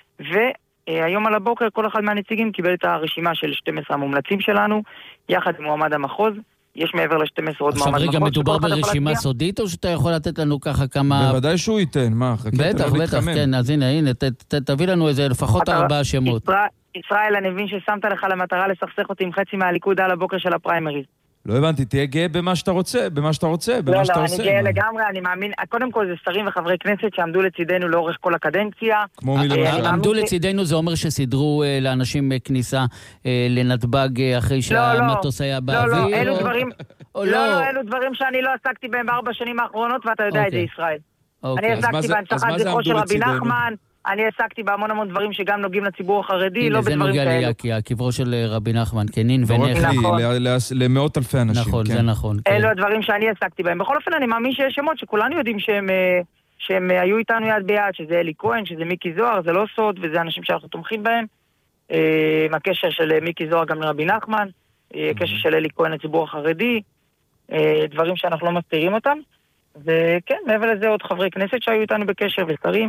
והיום על הבוקר כל אחד מהנציגים קיבל את הרשימה של שנים עשר המומלצים שלנו, יחד עם מועמד המחוז. יש מעבר ל-שתים עשרה עוד מועמד מחוז. עכשיו רגע, מדובר ברשימה סודית, או שאתה יכול לתת לנו ככה כמה... בוודאי שהוא ייתן, מה? בטח, בטח, כן, אז הנה, הנה, תביא לנו איזה לפחות ארבעה שמות. ישראל, אני מבין ששמת לך למטרה לסכסך אותי עם חצי מהליכוד על הבוקר של הפריימריז. לא הבנתי, תהיה גאה במה שאתה רוצה, במה שאתה רוצה, במה שאתה עושה. לא, לא, אני גאה לגמרי, אני מאמין, קודם כל זה שרים וחברי כנסת שעמדו לצידנו לאורך כל הקדנציה. כמו מילה. עמדו לצידנו, זה אומר שסידרו לאנשים כניסה לנתב"ג אחרי שהמטוס היה באוויר? לא, לא, אלו דברים, לא, לא, אלו דברים שאני לא עסקתי בהם בארבע שנים האחרונות, ואתה יודע את זה, ישראל. אני עסקתי בהנצחת זכרו של רבי נחמן, אני עסקתי בהמון המון דברים שגם נוגעים לציבור החרדי, לא בדברים כאלה. זה נוגע לי, כי הקברו של רבי נחמן, כנין ונכד. נכון. למאות אלפי אנשים. נכון, זה נכון. אלו הדברים שאני עסקתי בהם. בכל אופן, אני מאמין שיש שמות שכולנו יודעים שהם, שהם היו איתנו יד ביד, שזה אלי כהן, שזה מיקי זוהר, זה לא סוד, וזה אנשים שאנחנו תומכים בהם. הקשר של מיקי זוהר גם לרבי נחמן, הקשר של אלי כהן לציבור החרדי, דברים שאנחנו לא מסתירים אותם. וכן, מעבר לזה עוד חברי כנסת שהיו איתנו בקשר ושרים.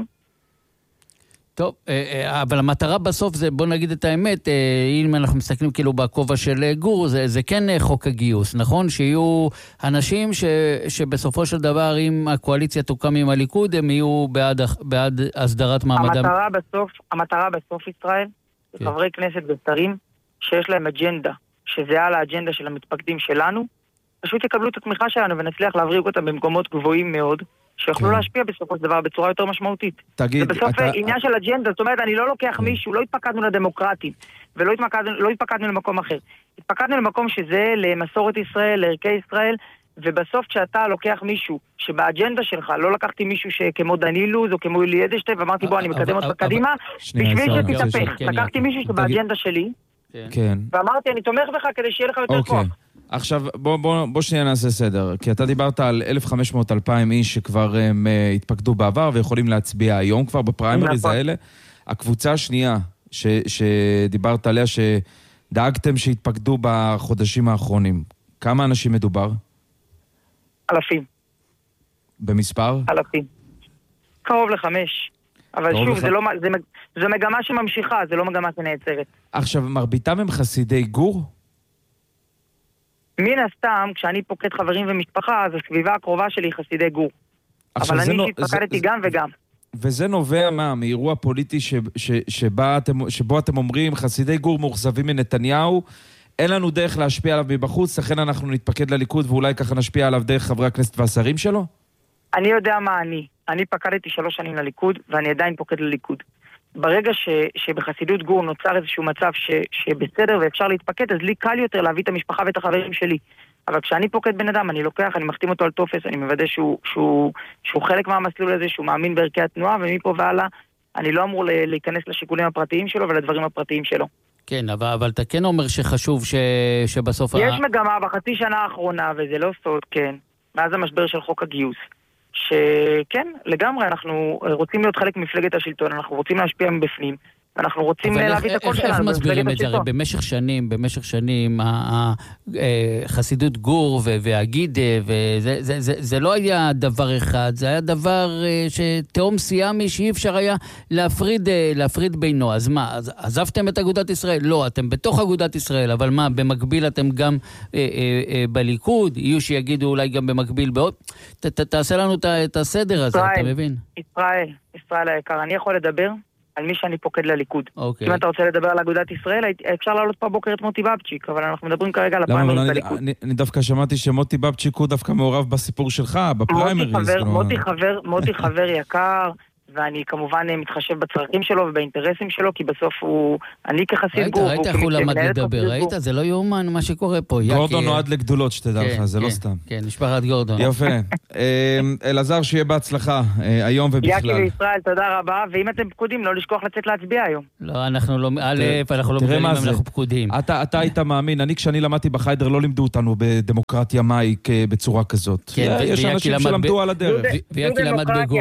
טוב, אבל המטרה בסוף זה, בוא נגיד את האמת, אם אנחנו מסתכלים כאילו בכובע של גור, זה, זה כן חוק הגיוס, נכון? שיהיו אנשים ש, שבסופו של דבר, אם הקואליציה תוקם עם הליכוד, הם יהיו בעד, בעד הסדרת מעמדם. המטרה בסוף, המטרה בסוף ישראל, זה חברי כנסת ושרים שיש להם אג'נדה, שזה על האג'נדה של המתפקדים שלנו, פשוט יקבלו את התמיכה שלנו ונצליח להבריק אותם במקומות גבוהים מאוד, שיוכלו להשפיע בסופו של דבר בצורה יותר משמעותית. תגיד, ובסוף אתה... עניין של אג'נדה, זאת אומרת, אני לא לוקח מישהו, לא התפקדנו לדמוקרטים, ולא התפקדנו, לא התפקדנו למקום אחר. התפקדנו למקום שזה למסורת ישראל, לערכי ישראל, ובסוף כשאתה לוקח מישהו שבאג'נדה שלך, לא לקחתי מישהו שכמו דנילוז או כמו יולי אדלשטיין, ואמרתי בוא אני מקדם אותך קדימה, בשביל שתתהפך. לקחתי מישהו שבאג'נדה שלי, ואמרתי אני תומך בך כדי שיהיה לך יותר כוח. עכשיו, בוא, בוא, בוא שנייה נעשה סדר, כי אתה דיברת על אלף וחמש מאות עד אלפיים איש שכבר הם, uh, התפקדו בעבר ויכולים להצביע היום כבר בפריימריז האלה. הקבוצה השנייה ש, שדיברת עליה, שדאגתם שהתפקדו בחודשים האחרונים, כמה אנשים מדובר? אלפים. במספר? אלפים. קרוב לחמש. אבל שוב, לח... זה, לא, זה, זה מגמה שממשיכה, זה לא מגמה שנעצרת. עכשיו, מרביתם הם חסידי גור? מן הסתם, כשאני פוקד חברים ומשפחה, אז הסביבה הקרובה שלי היא חסידי גור. אבל אני התפקדתי גם וגם. וזה נובע מה? מאירוע פוליטי ש, ש, שבה אתם, שבו אתם אומרים, חסידי גור מאוכזבים מנתניהו, אין לנו דרך להשפיע עליו מבחוץ, לכן אנחנו נתפקד לליכוד ואולי ככה נשפיע עליו דרך חברי הכנסת והשרים שלו? אני יודע מה אני. אני פקדתי שלוש שנים לליכוד, ואני עדיין פוקד לליכוד. ברגע ש, שבחסידות גור נוצר איזשהו מצב ש, שבסדר ואפשר להתפקד, אז לי קל יותר להביא את המשפחה ואת החברים שלי. אבל כשאני פוקד בן אדם, אני לוקח, אני מחתים אותו על טופס, אני מוודא שהוא, שהוא, שהוא חלק מהמסלול הזה, שהוא מאמין בערכי התנועה, ומפה והלאה, אני לא אמור להיכנס לשיקולים הפרטיים שלו ולדברים הפרטיים שלו. כן, אבל, אבל אתה כן אומר שחשוב ש, שבסוף... יש ה... מגמה בחצי שנה האחרונה, וזה לא סוד, כן, מאז המשבר של חוק הגיוס. שכן, לגמרי, אנחנו רוצים להיות חלק ממפלגת השלטון, אנחנו רוצים להשפיע מבפנים, אנחנו רוצים להביא את הכל שלנו. איך מסבירים את זה? הרי במשך שנים, במשך שנים, החסידות גור והגידה, זה לא היה דבר אחד, זה היה דבר שתאום סיאמי שאי אפשר היה להפריד בינו. אז מה, עזבתם את אגודת ישראל? לא, אתם בתוך אגודת ישראל, אבל מה, במקביל אתם גם בליכוד? יהיו שיגידו אולי גם במקביל בעוד? תעשה לנו את הסדר הזה, אתה מבין? ישראל, ישראל היקר, אני יכול לדבר על מי שאני פוקד לליכוד. Okay. אם אתה רוצה לדבר על אגודת ישראל, אפשר לעלות פה בוקר את מוטי בבצ'יק, אבל אנחנו מדברים כרגע על הפריימריז בליכוד. אני, אני דווקא שמעתי שמוטי בבצ'יק הוא דווקא מעורב בסיפור שלך, בפריימריז. מוטי חבר, מוטי חבר, מוטי חבר יקר, ואני כמובן מתחשב בצרכים שלו ובאינטרסים שלו, כי בסוף הוא, אני כחסיד גור. ראית איך הוא למד לדבר, ראית? זה לא יאומן מה שקורה פה. גורדון נועד לגדולות, שתדע לך, זה לא סתם. כן, משפחת גורדון. יפה. אלעזר, שיהיה בהצלחה, היום ובכלל. יקי וישראל, תודה רבה, ואם אתם פקודים, לא לשכוח לצאת להצביע היום. לא, אנחנו לא, א', אנחנו לא מגלים אם אנחנו פקודים. אתה היית מאמין, אני כשאני למדתי בחיידר לא לימדו אותנו בדמוקרטיה מהי בצורה כזאת. יש אנשים שלמדו על הדרך. ויקי למד בגור.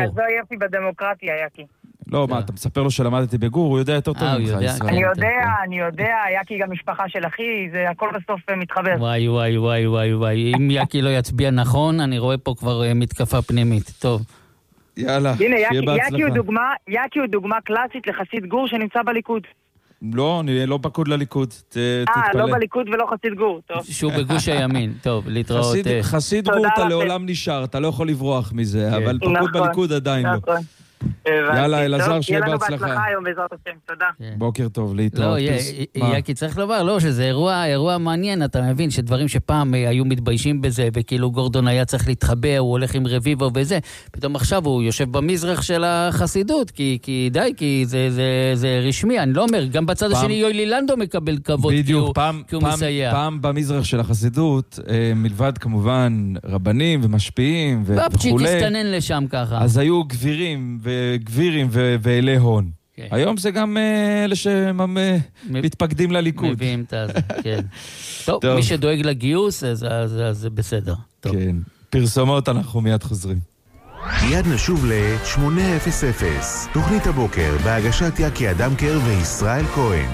לא, מה, אתה מספר לו שלמדתי בגור, הוא יודע יותר טוב ממך, ישראל. אני יודע, אני יודע, יקי גם משפחה של אחי, זה הכל בסוף מתחבר. וואי, וואי, וואי, וואי, וואי, אם יקי לא יצביע נכון, אני רואה פה כבר מתקפה פנימית, טוב. יאללה, שיהיה בהצלחה. יקי הוא דוגמה קלאסית לחסיד גור שנמצא בליכוד. לא, אני לא פקוד לליכוד, תתפלא. אה, לא בליכוד ולא חסיד גור, טוב. שהוא בגוש הימין, טוב, להתראות. חסיד גור אתה לעולם נשאר, אתה לא יכול לברוח מזה, אבל פקוד בליכוד עדיין לא. יאללה, אלעזר, שיהיה בהצלחה. יהיה לנו בהצלחה היום בעזרת השם, תודה. בוקר טוב, להתראות. לא, יקי, צריך לומר, לא, שזה אירוע, אירוע מעניין, אתה מבין, שדברים שפעם היו מתביישים בזה, וכאילו גורדון היה צריך להתחבא, הוא הולך עם רביבו וזה, פתאום עכשיו הוא יושב במזרח של החסידות, כי די, כי זה רשמי, אני לא אומר, גם בצד השני יואלי לנדו מקבל כבוד, כי הוא מסייע. פעם במזרח של החסידות, מלבד כמובן רבנים ומשפיעים וכולי. בבצ'יק הסתנן לשם ככה. אז היו גבירים וגבירים ואלי הון. היום זה גם אלה שמתפקדים לליכוד. מביאים את זה, כן. טוב, מי שדואג לגיוס, זה בסדר. כן, פרסומות אנחנו מיד חוזרים. מיד נשוב ל-שמונה אפס אפס, תוכנית הבוקר בהגשת יקי אדמקר וישראל כהן.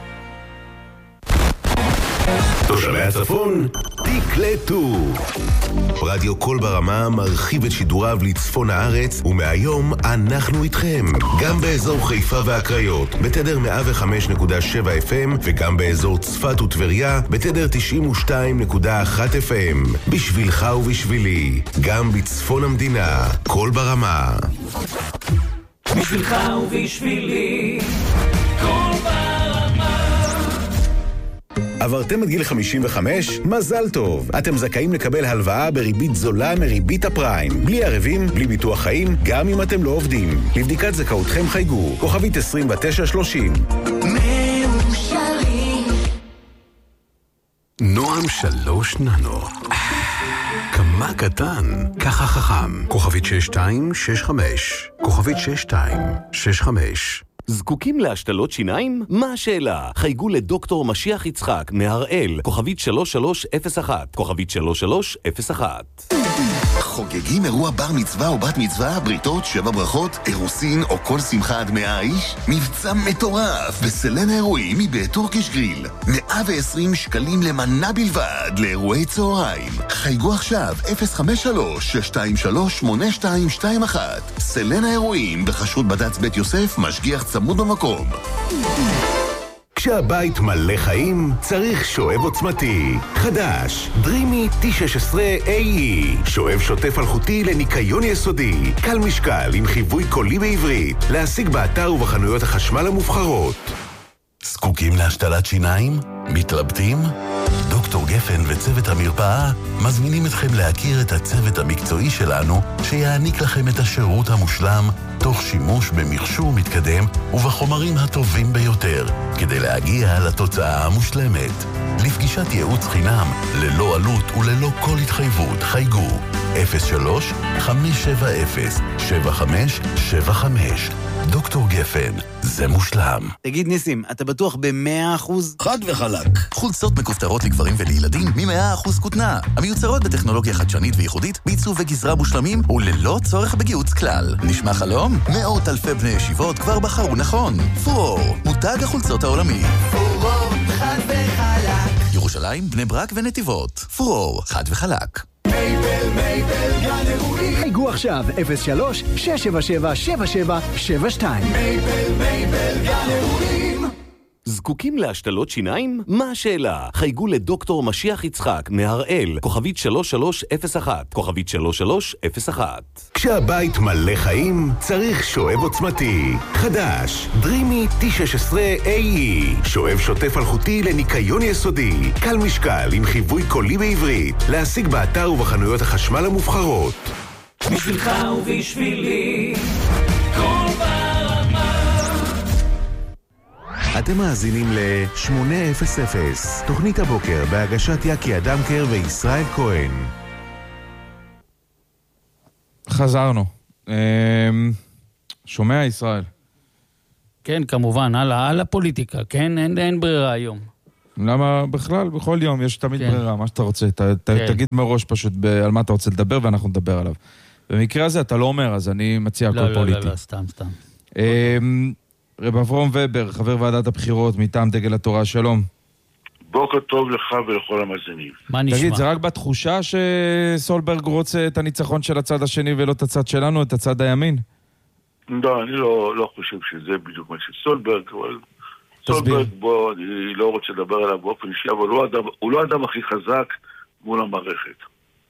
תושבי הצפון, תקלטו. רדיו קול ברמה מרחיב את שידוריו לצפון הארץ, ומהיום אנחנו איתכם. גם באזור חיפה והקריות, בתדר מאה וחמש נקודה שבע אף אם, וגם באזור צפת וטבריה, בתדר תשעים ושתיים נקודה אחת אף אם. בשבילך ובשבילי, גם בצפון המדינה, קול ברמה. בשבילך ובשבילי, קול ברמה. עברתם את גיל חמישים וחמש? מזל טוב. אתם זכאים לקבל הלוואה בריבית זולה מריבית הפריים. בלי ערבים, בלי ביטוח חיים, גם אם אתם לא עובדים. לבדיקת זכאותכם חייגו. כוכבית עשרים ותשע שלושים. מאושרים. נועם שלוש ננו. כמה קטן, ככה חכם. כוכבית שש שתיים שש חמש. כוכבית שש שתיים שש חמש. זקוקים להשתלות שיניים? מה השאלה? חייגו לדוקטור משיח יצחק מהראל, כוכבית שלוש שלוש אפס אחת, כוכבית שלוש שלוש אפס אחת. חוגגים אירוע בר מצווה או בת מצווה, בריתות, שבע ברכות, אירוסין או כל שמחה עד מאה איש? מבצע מטורף בסלן האירועים מבית טורקיש גריל. מאה ועשרים שקלים למנה בלבד לאירועי צהריים. חייגו עכשיו אפס חמש שלוש שש שתיים שלוש שמונה שתיים שתיים אחת. סלן האירועים בחסות בד"ץ בית יוסף, משגיח צמוד במקום. כשהבית מלא חיים, צריך שואב עוצמתי. חדש, דרימי טי שש עשרה איי אי. שואב שוטף אלחוטי לניקיון יסודי. קל משקל עם חיווי קולי בעברית. להשיג באתר ובחנויות החשמל המובחרות. זקוקים להשתלת שיניים? מתלבטים? דוקטור גפן וצוות המרפאה מזמינים אתכם להכיר את הצוות המקצועי שלנו שיעניק לכם את השירות המושלם תוך שימוש במכשור מתקדם ובחומרים הטובים ביותר כדי להגיע לתוצאה המושלמת. לפגישת ייעוץ חינם ללא עלות וללא כל התחייבות חייגו אפס שלוש חמש שבע אפס שבע חמש שבע חמש. דוקטור גפן, זה מושלם. תגיד ניסים, אתה בטוח ב-מאה אחוז? חד וחלק. חולצות מכופתרות לגברים ולילדים מ-מאה אחוז כותנה. המיוצרות בטכנולוגיה חדשנית וייחודית, בעיצוב וגזרה מושלמים וללא צורך בגיהוץ כלל. נשמע חלום? מאות אלפי בני ישיבות כבר בחרו נכון. פורור, מותג החולצות העולמי. פורור, חד וחלק. ירושלים, בני ברק ונתיבות. פורור, חד וחלק. מייבל, מייבל, גן אירועים. חייגו עכשיו אפס שלוש שש שבע שבע שבע שבע שבע שתיים. מייבל, מייבל, גן אירועים. זקוקים להשתלות שיניים? מה השאלה? חייגו לדוקטור משיח יצחק מהראל, כוכבית שלוש שלוש אפס אחת, כוכבית שלוש שלוש אפס אחת. כשהבית מלא חיים, צריך שואב עוצמתי. חדש, דרימי טי שש עשרה איי אי. שואב שוטף אלחוטי לניקיון יסודי. קל משקל עם חיווי קולי בעברית. להשיג באתר ובחנויות החשמל המובחרות. בשבילך ובשבילי, כל ברמה. אתם מאזינים ל-שמונה אפס אפס, תוכנית הבוקר בהגשת יקי אדמקר וישראל כהן. חזרנו. שומע ישראל? כן, כמובן, על, על הפוליטיקה, כן? אין, אין ברירה היום. למה בכלל? בכל יום יש תמיד כן. ברירה, מה שאתה רוצה. ת, ת, כן. תגיד מראש פשוט ב, על מה אתה רוצה לדבר ואנחנו נדבר עליו. במקרה הזה אתה לא אומר, אז אני מציע לא, הכל לא, פוליטי. לא, לא, סתם, סתם. רב אברום ובר, חבר ועדת הבחירות מטעם דגל התורה, שלום. בוקר טוב לך ולכל המאזינים. מה נשמע? תגיד, זה רק בתחושה שסולברג רוצה את הניצחון של הצד השני ולא את הצד שלנו, את הצד הימין? לא, אני לא, לא חושב שזה בדיוק מה שסולברג, אבל סולברג בו, אני לא רוצה לדבר עליו באופן אישי, אבל הוא, אדם, הוא לא האדם הכי חזק מול המערכת.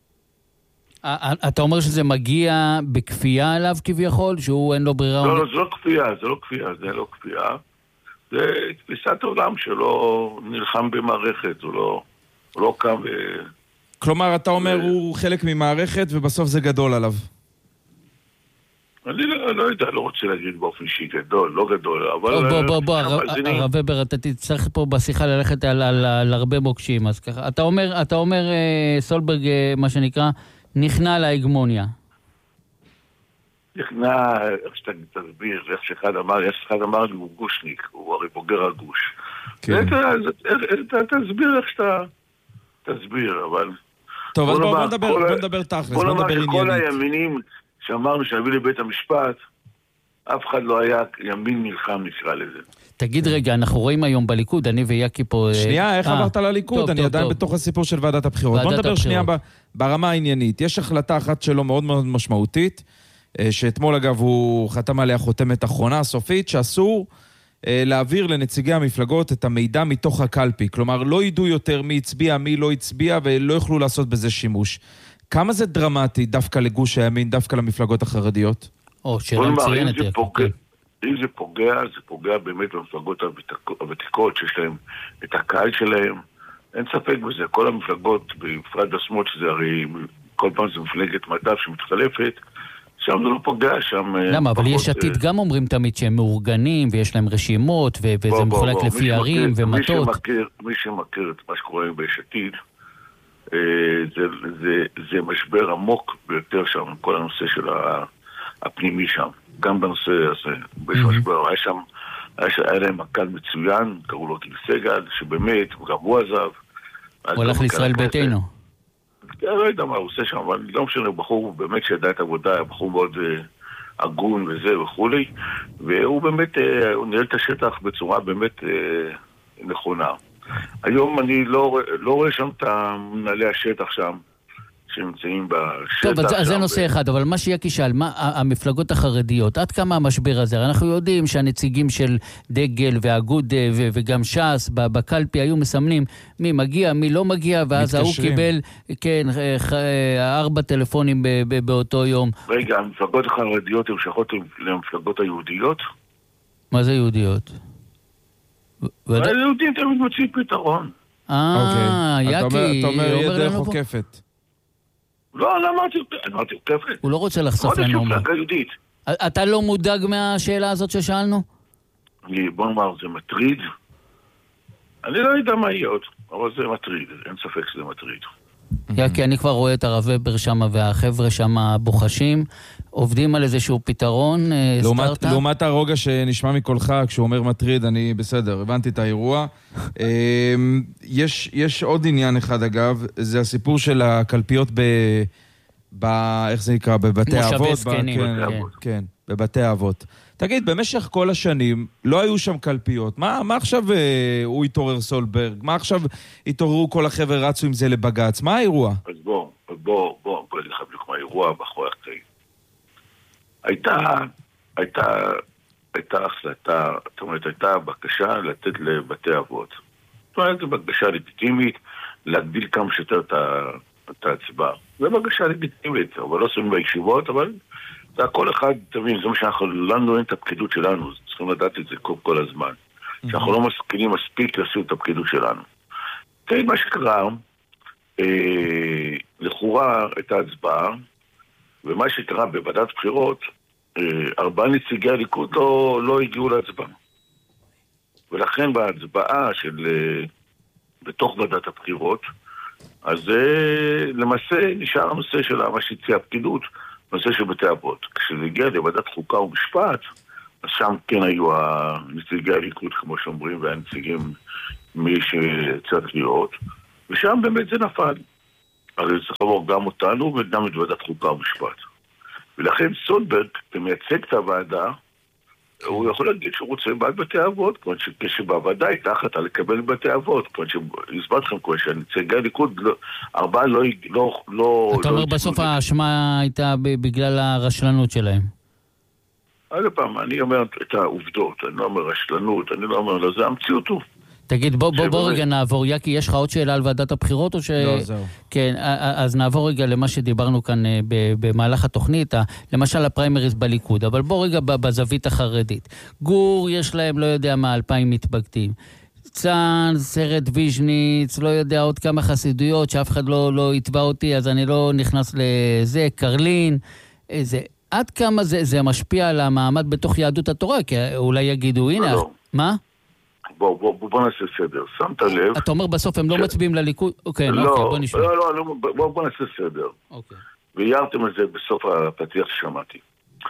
אתה אומר שזה מגיע בכפייה עליו כביכול, שהוא אין לו ברירה? לא, לא, זה לא כפייה, זה לא כפייה, זה לא כפייה. זה תפיסת העולם שלו נלחם במערכת, הוא לא, הוא לא קם ו... כלומר, אתה אומר הוא חלק ממערכת ובסוף זה גדול עליו. אני לא, לא יודע, לא רוצה להגיד באופן שהיא גדול, לא גדול, אבל... בוא, בוא, בוא, הרב ובר, אתה תצטרך פה בשיחה ללכת על, על, על הרבה מוקשים, אז ככה, אתה אומר, אתה אומר, סולברג, מה שנקרא, נכנע להגמוניה. נכנע, איך שאתה תסביר, איך שאחד אמר, איך שאחד אמר לי, הוא גושניק, הוא הרי בוגר הגוש. כן. תסביר איך שאתה תסביר, אבל... טוב, אז בוא נדבר, בוא נדבר תכלס, בוא נדבר עניינית. כל הימינים שאמרנו שהביא לבית המשפט, אף אחד לא היה ימין נלחם, נקרא לזה. תגיד רגע, אנחנו רואים היום בליכוד, אני ויקי פה... שנייה, איך עברת לליכוד? אני עדיין בתוך הסיפור של ועדת הבחירות. בוא נדבר שנייה ברמה העניינית. יש החלטה אחת שלו מאוד מאוד משמעותית, שאתמול אגב הוא חתם עליה חותמת אחרונה, סופית, שאסור להעביר לנציגי המפלגות את המידע מתוך הקלפי. כלומר, לא ידעו יותר מי הצביע, מי לא הצביע, ולא יוכלו לעשות בזה שימוש. כמה זה דרמטי דווקא לגוש הימין, דווקא למפלגות החרדיות? או, שאלה מצוינת. אם זה פוגע, זה פוגע באמת במפלגות הוותיקות, שיש להם את הקהל שלהם, אין ספק בזה, כל המפלגות, בפרט בשמאל, שזה הרי כל פעם זה מפלגת מדף שמתחלפת, שם זה לא פוגע, שם... למה? אבל יש עתיד גם אומרים תמיד שהם מאורגנים, ויש להם רשימות, וזה מחולק לפי ערים ומטות. מי שמכיר את מה שקורה ביש עתיד, זה משבר עמוק ביותר שם, כל הנושא של הפנימי שם. גם בנושא הזה, יש משבר, היה להם מקל מצוין, קראו לו גיל סגל, שבאמת, גם הוא עזב. הוא הלך לישראל ביתנו. לא יודע מה הוא עושה שם, אבל לא משנה, בחור באמת שידע את העבודה, היה בחור מאוד הגון וזה וכולי, והוא באמת, הוא ניהל את השטח בצורה באמת נכונה. היום אני לא, לא רואה שם את מנהלי השטח שם, שנמצאים בשטח. טוב, אז זה נושא אחד, אבל מה שיקי שאל, מה המפלגות החרדיות, עד כמה המשבר הזה? אנחנו יודעים שהנציגים של דגל והאגוד וגם ש"ס בקלפי היו מסמנים מי מגיע, מי לא מגיע, ואז ההוא קיבל, כן, ארבע טלפונים באותו יום. רגע, המפלגות החרדיות הן שייכות למפלגות היהודיות? מה זה יהודיות? היהודים תמיד מוצאים פתרון. אה, יקי, אתה אומר ידך עוקפת. לא, לא אמרתי, אמרתי עוקפת. הוא לא רוצה לחשוף לנו. מפלגה יהודית. אתה לא מודאג מהשאלה הזאת ששאלנו? בוא נאמר, זה מטריד. אני לא יודע מה יהיה עוד, אבל זה מטריד, אין ספק שזה מטריד. יקי, אני כבר רואה את הרב ובר שם והחבר'ה שם בוחשים, עובדים על איזשהו פתרון, סטארט-אפ. לעומת הרוגע שנשמע מקולך, כשהוא אומר מטריד, אני בסדר, הבנתי את האירוע. יש, יש עוד עניין אחד אגב, זה הסיפור של הקלפיות ב... ב... איך זה נקרא? בבתי האבות. זקנים. כן, כן, כן, בבתי האבות. תגיד, במשך כל השנים לא היו שם קלפיות. מה, מה עכשיו אה, הוא התעורר סולברג? מה עכשיו התעוררו כל החבר רצו עם זה לבגץ? מה האירוע? אז בוא, בוא, בוא, בוא נלך בדיוק מה האירוע בחורך קטעי. הייתה, הייתה, הייתה החלטה, זאת אומרת, הייתה בקשה לתת לבתי אבות. זאת אומרת, זו בקשה לגיטימית, להגדיל כמה שיותר את ההצבעה. זו בקשה לגיטימית, אבל לא עושים בישיבות, אבל... זה הכל אחד, תבין, זה מה שאנחנו, לנו אין את הפקידות שלנו, צריכים לדעת את זה כל, כל הזמן. שאנחנו לא משכילים מספיק לשים את הפקידות שלנו. כן, מה שקרה, אה, לכאורה את ההצבעה, ומה שקרה בוועדת בחירות, אה, ארבעה נציגי הליכוד לא, לא הגיעו להצבעה. ולכן בהצבעה של, אה, בתוך ועדת הבחירות, אז אה, למעשה נשאר הנושא של מה שהציע הפקידות, נושא של בתי אבות. כשזה הגיע לוועדת חוקה ומשפט, אז שם כן היו הנציגי הליכוד, כמו שאומרים, והנציגים מי שצריך להיות, ושם באמת זה נפל. הרי צריך לעבור גם אותנו וגם את ועדת חוקה ומשפט. ולכן סולברג, כמייצג את הוועדה, הוא יכול להגיד שהוא רוצה בעד בתי אבות, כמו שבוועדה הייתה החלטה לקבל בתי אבות, כמו שהסברתי לכם כמו שהנציגי הליכוד, ארבעה לא... אתה אומר בסוף האשמה הייתה בגלל הרשלנות שלהם. עוד פעם, אני אומר את העובדות, אני לא אומר רשלנות, אני לא אומר לזה, המציאות הוא. תגיד, בוא, בוא, בוא רגע נעבור. יקי, יש לך עוד שאלה על ועדת הבחירות או ש... לא, זהו. כן, אז נעבור רגע למה שדיברנו כאן במהלך התוכנית, למשל הפריימריז בליכוד, אבל בוא רגע בזווית החרדית. גור, יש להם, לא יודע מה, אלפיים מתפקדים. צאן, סרט ויז'ניץ, לא יודע, עוד כמה חסידויות שאף אחד לא, לא יתבע אותי, אז אני לא נכנס לזה, קרלין, איזה... עד כמה זה, זה משפיע על המעמד בתוך יהדות התורה? כי אולי יגידו, הנה, לא. מה? בוא, בוא, בוא, בוא נעשה סדר. שמת לב... אתה אומר בסוף הם לא מצביעים לליכוד? אוקיי, לא, אוקיי, בוא נשמע. לא, לא, לא, בוא, בוא נעשה סדר. אוקיי. והערתם את זה בסוף הפתיח ששמעתי.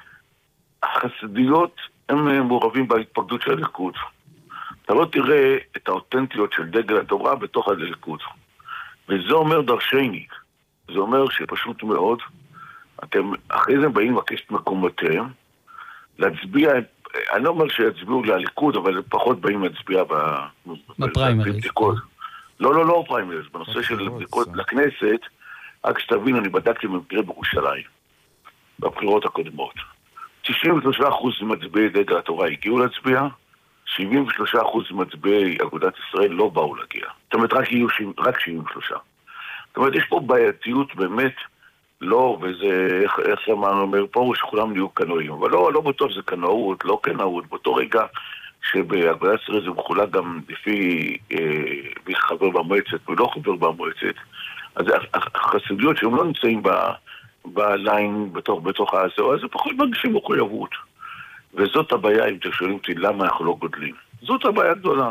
החסידיות הם מעורבים בהתפקדות של הליכוד. אתה לא תראה את האותנטיות של דגל התורה בתוך הליכוד. וזה אומר דרשני. זה אומר שפשוט מאוד, אתם אחרי זה באים לבקש את מקומותיהם, להצביע, אני לא אומר שיצביעו לליכוד, אבל פחות באים להצביע בפריימריז. לא, לא, לא פריימריז, בנושא של בדיקות לכנסת, רק שתבין, אני בדקתי במקרה בירושלים, בבחירות הקודמות. תשעים ושלושה אחוז מצביעי דגל התורה הגיעו להצביע, שבעים ושלושה אחוז מצביעי אגודת ישראל לא באו להגיע. זאת אומרת, רק יהיו רק שבעים ושלושה. זאת אומרת, יש פה בעייתיות באמת, לא, וזה, איך, איך אמרנו, אומר פה, שכולם נהיו קנועים. אבל לא, לא בטוח זה קנאות, לא קנאות. באותו רגע שבאגודת ישראל זה מחולק גם לפי מי חבר במועצת ולא חבר במועצת, אז החסידויות שהם לא נמצאים בליין בתוך העשרה, אז זה פחות מרגישים מחויבות. וזאת הבעיה, אם אתם שואלים אותי למה אנחנו לא גודלים. זאת הבעיה גדולה.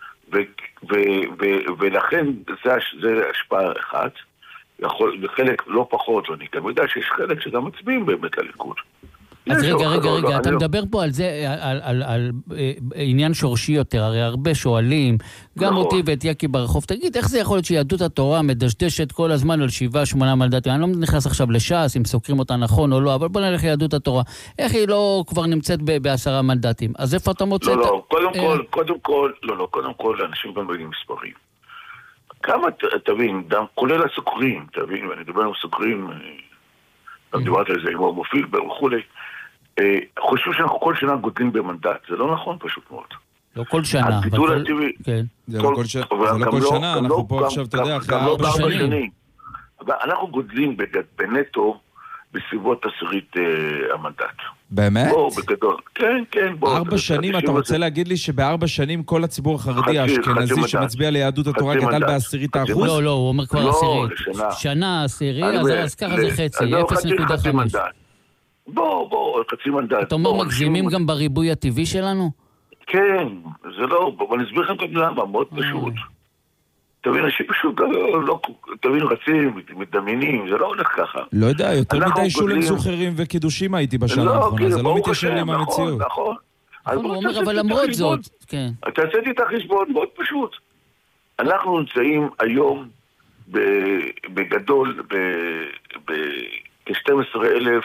ולכן זה השפעה אחת, וחלק לא פחות, ואני גם יודע שיש חלק שגם מצביעים באמת לליכוד. אז רגע, רגע, רגע, אתה מדבר פה על זה, על עניין שורשי יותר, הרי הרבה שואלים, גם אותי ואת יקי ברחוב, תגיד, איך זה יכול להיות שיהדות התורה מדשדשת כל הזמן על שבעה, שמונה מנדטים? אני לא נכנס עכשיו לש"ס, אם סוקרים אותה נכון או לא, אבל בוא נלך ליהדות התורה. איך היא לא כבר נמצאת בעשרה מנדטים? אז איפה אתה מוצא? לא, לא, קודם כל, קודם כל, לא, לא, קודם כל, אנשים גם באים מספרים. כמה, תבין, כולל הסוקרים, תבין, ואני מדבר עם סוקרים, גם דיברת על זה עם המופיל וכולי, חושבים שאנחנו כל שנה גודלים במנדט, זה לא נכון פשוט מאוד. לא כל שנה. הגידול הטבעי. זה לא כל שנה, אנחנו פה עכשיו, אתה יודע, אחרי ארבע שנים. אנחנו גודלים בנטו בסביבות עשירית המנדט. באמת? בואו, בגדול. כן, כן, בואו. ארבע שנים, אתה רוצה להגיד לי שבארבע שנים כל הציבור החרדי האשכנזי שמצביע ליהדות התורה גדל בעשירית האחוז? לא, לא, הוא אומר כבר עשירית. שנה עשירית, אז ככה זה חצי, אפס נקודה חמש. בוא, בוא, חצי מנדט. אתה אומר מגזימים גם בריבוי הטבעי שלנו? כן, זה לא, אבל נסביר לכם גם למה, מאוד פשוט. תבין, אנשים פשוט לא, תבין, רצים, מדמיינים, זה לא הולך ככה. לא יודע, יותר מדי שולם זוכרים וקידושים הייתי בשנה האחרונה, זה לא מתיישר לי עם המציאות. נכון, נכון. הוא אומר, אבל למרות זאת, כן. אתה עשיתי את החשבון, מאוד פשוט. אנחנו נמצאים היום בגדול, ב-שנים עשר אלף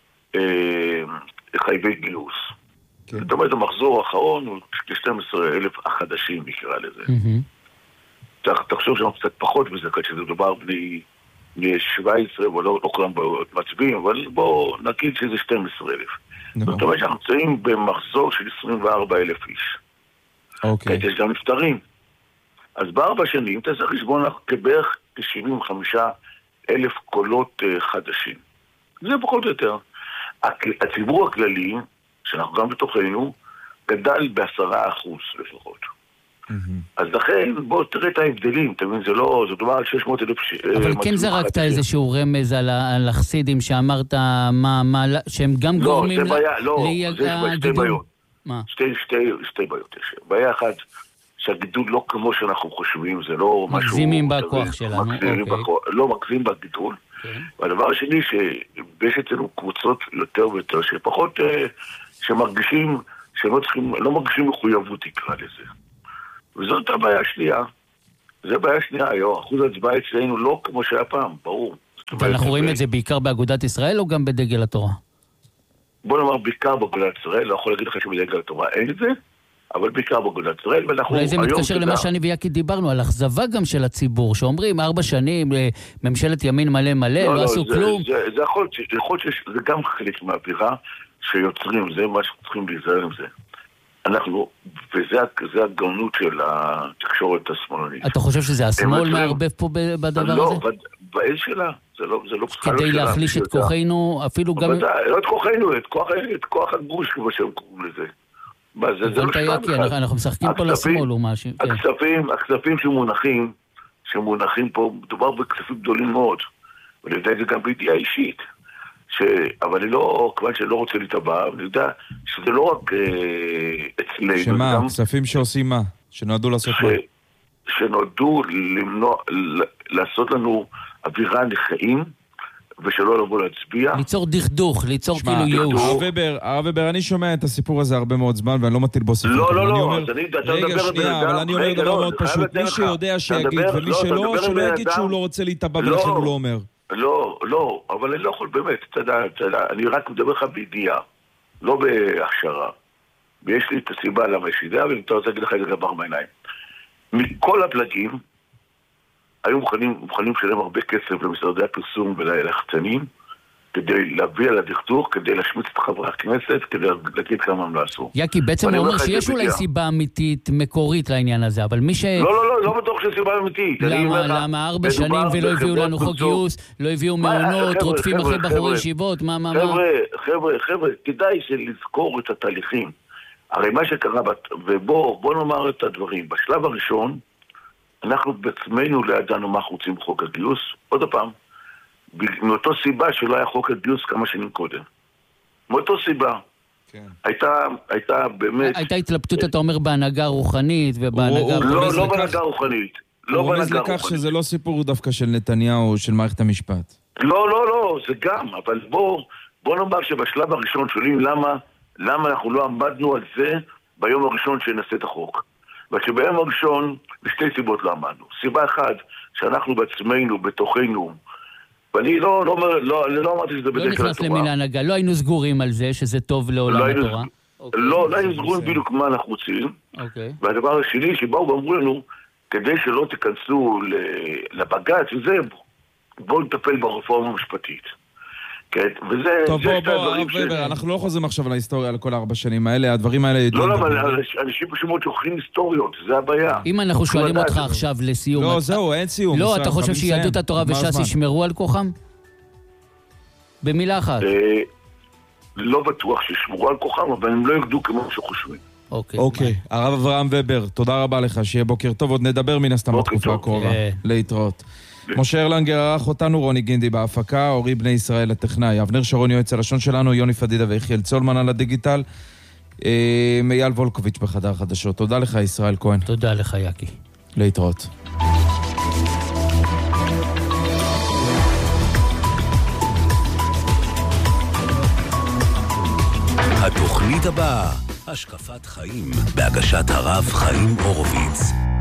חייבי גיוס. זאת אומרת, המחזור האחרון הוא כ-שנים עשר אלף החדשים, נקרא לזה. תחשוב שם קצת פחות בזה, כשזה מדובר בני שבע עשרה, ולא כולם מצביעים, אבל בואו נגיד שזה שנים עשר אלף. זאת אומרת שאנחנו נמצאים במחזור של עשרים וארבעה אלף איש. אוקיי. יש גם נפטרים. אז בארבע שנים תעשה חשבון כבערך כ-שבעים וחמישה אלף קולות חדשים. זה פחות או יותר. הציבור הכללי, שאנחנו גם בתוכנו, גדל בעשרה אחוז לפחות. אז לכן, בוא תראה את ההבדלים, תבין, זה לא, זה דבר על שש מאות אלף... אבל כן זרקת איזשהו רמז על החסידים שאמרת, שהם גם גורמים לגידול. מה? שתי בעיות יש. בעיה אחת, שהגידול לא כמו שאנחנו חושבים, זה לא משהו... מגזימים בכוח שלנו, לא מגזים בגידול. והדבר השני, שיש אצלנו קבוצות יותר ויותר, שפחות, שמרגישים, שלא צריכים, לא מרגישים מחויבות, תקרא לזה. וזאת הבעיה השנייה. זה הבעיה השנייה היום. אחוז ההצבעה אצלנו לא כמו שהיה פעם, ברור. ואנחנו רואים את זה בעיקר באגודת ישראל או גם בדגל התורה? בוא נאמר בעיקר באגודת ישראל, לא יכול להגיד לך שבדגל התורה אין את זה, אבל בעיקר באגודת ישראל, ואנחנו... אולי זה מתקשר למה שאני ויקי דיברנו, על אכזבה גם של הציבור, שאומרים ארבע שנים, ממשלת ימין מלא מלא, לא עשו כלום. זה יכול להיות שזה גם חלק מהאווירה שיוצרים, זה מה שצריכים להיזהר עם זה. אנחנו, וזה הגאונות של התקשורת השמאלנית. אתה חושב שזה השמאל מערבב פה בדבר הזה? לא, באיז שלה. זה לא, זה לא כדי להחליש את כוחנו, אפילו גם... לא את כוחנו, את כוח הגוש, כמו שהם קוראים לזה. אנחנו משחקים פה לשמאל או משהו. הכספים שמונחים, שמונחים פה, מדובר בכספים גדולים מאוד. ואני יודע את זה גם בידיעה אישית. אבל אני לא, כיוון שאני לא רוצה להתאבע, אני יודע שזה לא רק אצלנו. שמה, כספים שעושים מה? שנועדו לעשות מה? שנועדו למנוע, לעשות לנו אווירה לחיים, ושלא לבוא להצביע. ליצור דכדוך, ליצור כאילו ייאוש. הרב ובר, אני שומע את הסיפור הזה הרבה מאוד זמן, ואני לא מטיל בו סיפור. לא, לא, לא. רגע, שנייה, אבל אני אומר דבר מאוד פשוט. מי שיודע שיגיד, ומי שלא, שלא יגיד שהוא לא רוצה להתאבע, ולכן הוא לא אומר. לא, לא, אבל אני לא יכול באמת, אתה יודע, אתה יודע, אני רק מדבר לך בידיעה, לא בהכשרה. ויש לי את הסיבה למה יש ידיעה, ואני רוצה להגיד לך את זה גם בארבע עיניים. מכל הפלגים, היו מוכנים, מוכנים לשלם הרבה כסף למשרדי הפרסום וללחצנים, כדי להביא על הדכדוך, כדי להשמיץ את חברי הכנסת, כדי להגיד כמה הם לא עשו. יקי, בעצם הוא אומר שיש אולי סיבה אמיתית, מקורית לעניין הזה, אבל מי ש... לא, לא, לא, לא בטוח שיש סיבה אמיתית. למה? למה ארבע שנים ולא הביאו לנו חוק גיוס, לא הביאו מעונות, רודפים אחרי בחורי ישיבות, מה, מה, מה? חבר'ה, חבר'ה, חבר'ה, כדאי לזכור את התהליכים. הרי מה שקרה, ובוא בוא נאמר את הדברים, בשלב הראשון, אנחנו בעצמנו לא ידענו מה אנחנו רוצים בחוק הגיוס, עוד פעם, מאותו סיבה שלא היה חוק הגיוס כמה שנים קודם. מאותו סיבה. כן. הייתה, הייתה באמת... הייתה התלבטות, אתה אומר, בהנהגה רוחנית ובהנהגה... לא, לא בהנהגה רוחנית. הוא רומז לכך שזה לא סיפור דווקא של נתניהו או של מערכת המשפט. לא, לא, לא, זה גם, אבל בוא, בוא נאמר שבשלב הראשון שואלים למה, למה אנחנו לא עמדנו על זה ביום הראשון שנעשה את החוק. ושביום הראשון, בשתי סיבות לא עמדנו. סיבה אחת, שאנחנו בעצמנו, בתוכנו, ואני לא, לא, לא, לא אמרתי שזה בדרך כלל התורה. לא נכנס למילה הנהגה, לא היינו סגורים על זה, שזה טוב לעולם התורה. לא, לא היינו סגורים בדיוק מה אנחנו רוצים. והדבר השני, שבאו ואמרו לנו, כדי שלא תיכנסו לבג"ץ, וזה, בואו נטפל ברפורמה המשפטית. וזה, טוב, בוא, בוא, הרב ובר, אנחנו לא חוזרים עכשיו על ההיסטוריה על כל ארבע שנים האלה, הדברים האלה... לא, לא, אבל אנשים פשוט שוכחים היסטוריות, זה הבעיה. אם אנחנו שואלים אותך עכשיו לסיום... לא, זהו, אין סיום. לא, אתה חושב שיהדות התורה וש"ס ישמרו על כוחם? במילה אחת. לא בטוח שישמרו על כוחם, אבל הם לא יגדו כמו שחושבים. אוקיי, הרב אברהם ובר, תודה רבה לך, שיהיה בוקר טוב, עוד נדבר מן הסתם בתקופה הקרובה. להתראות. משה ארלנגר ערך אותנו, רוני גינדי בהפקה, אורי בני ישראל הטכנאי, אבנר שרון יועץ הלשון שלנו, יוני פדידה ויחיאל צולמן על הדיגיטל, אייל וולקוביץ' בחדר חדשות. תודה לך ישראל כהן. תודה לך יקי. להתראות. התוכנית הבאה, השקפת חיים, בהגשת הרב חיים הורוביץ.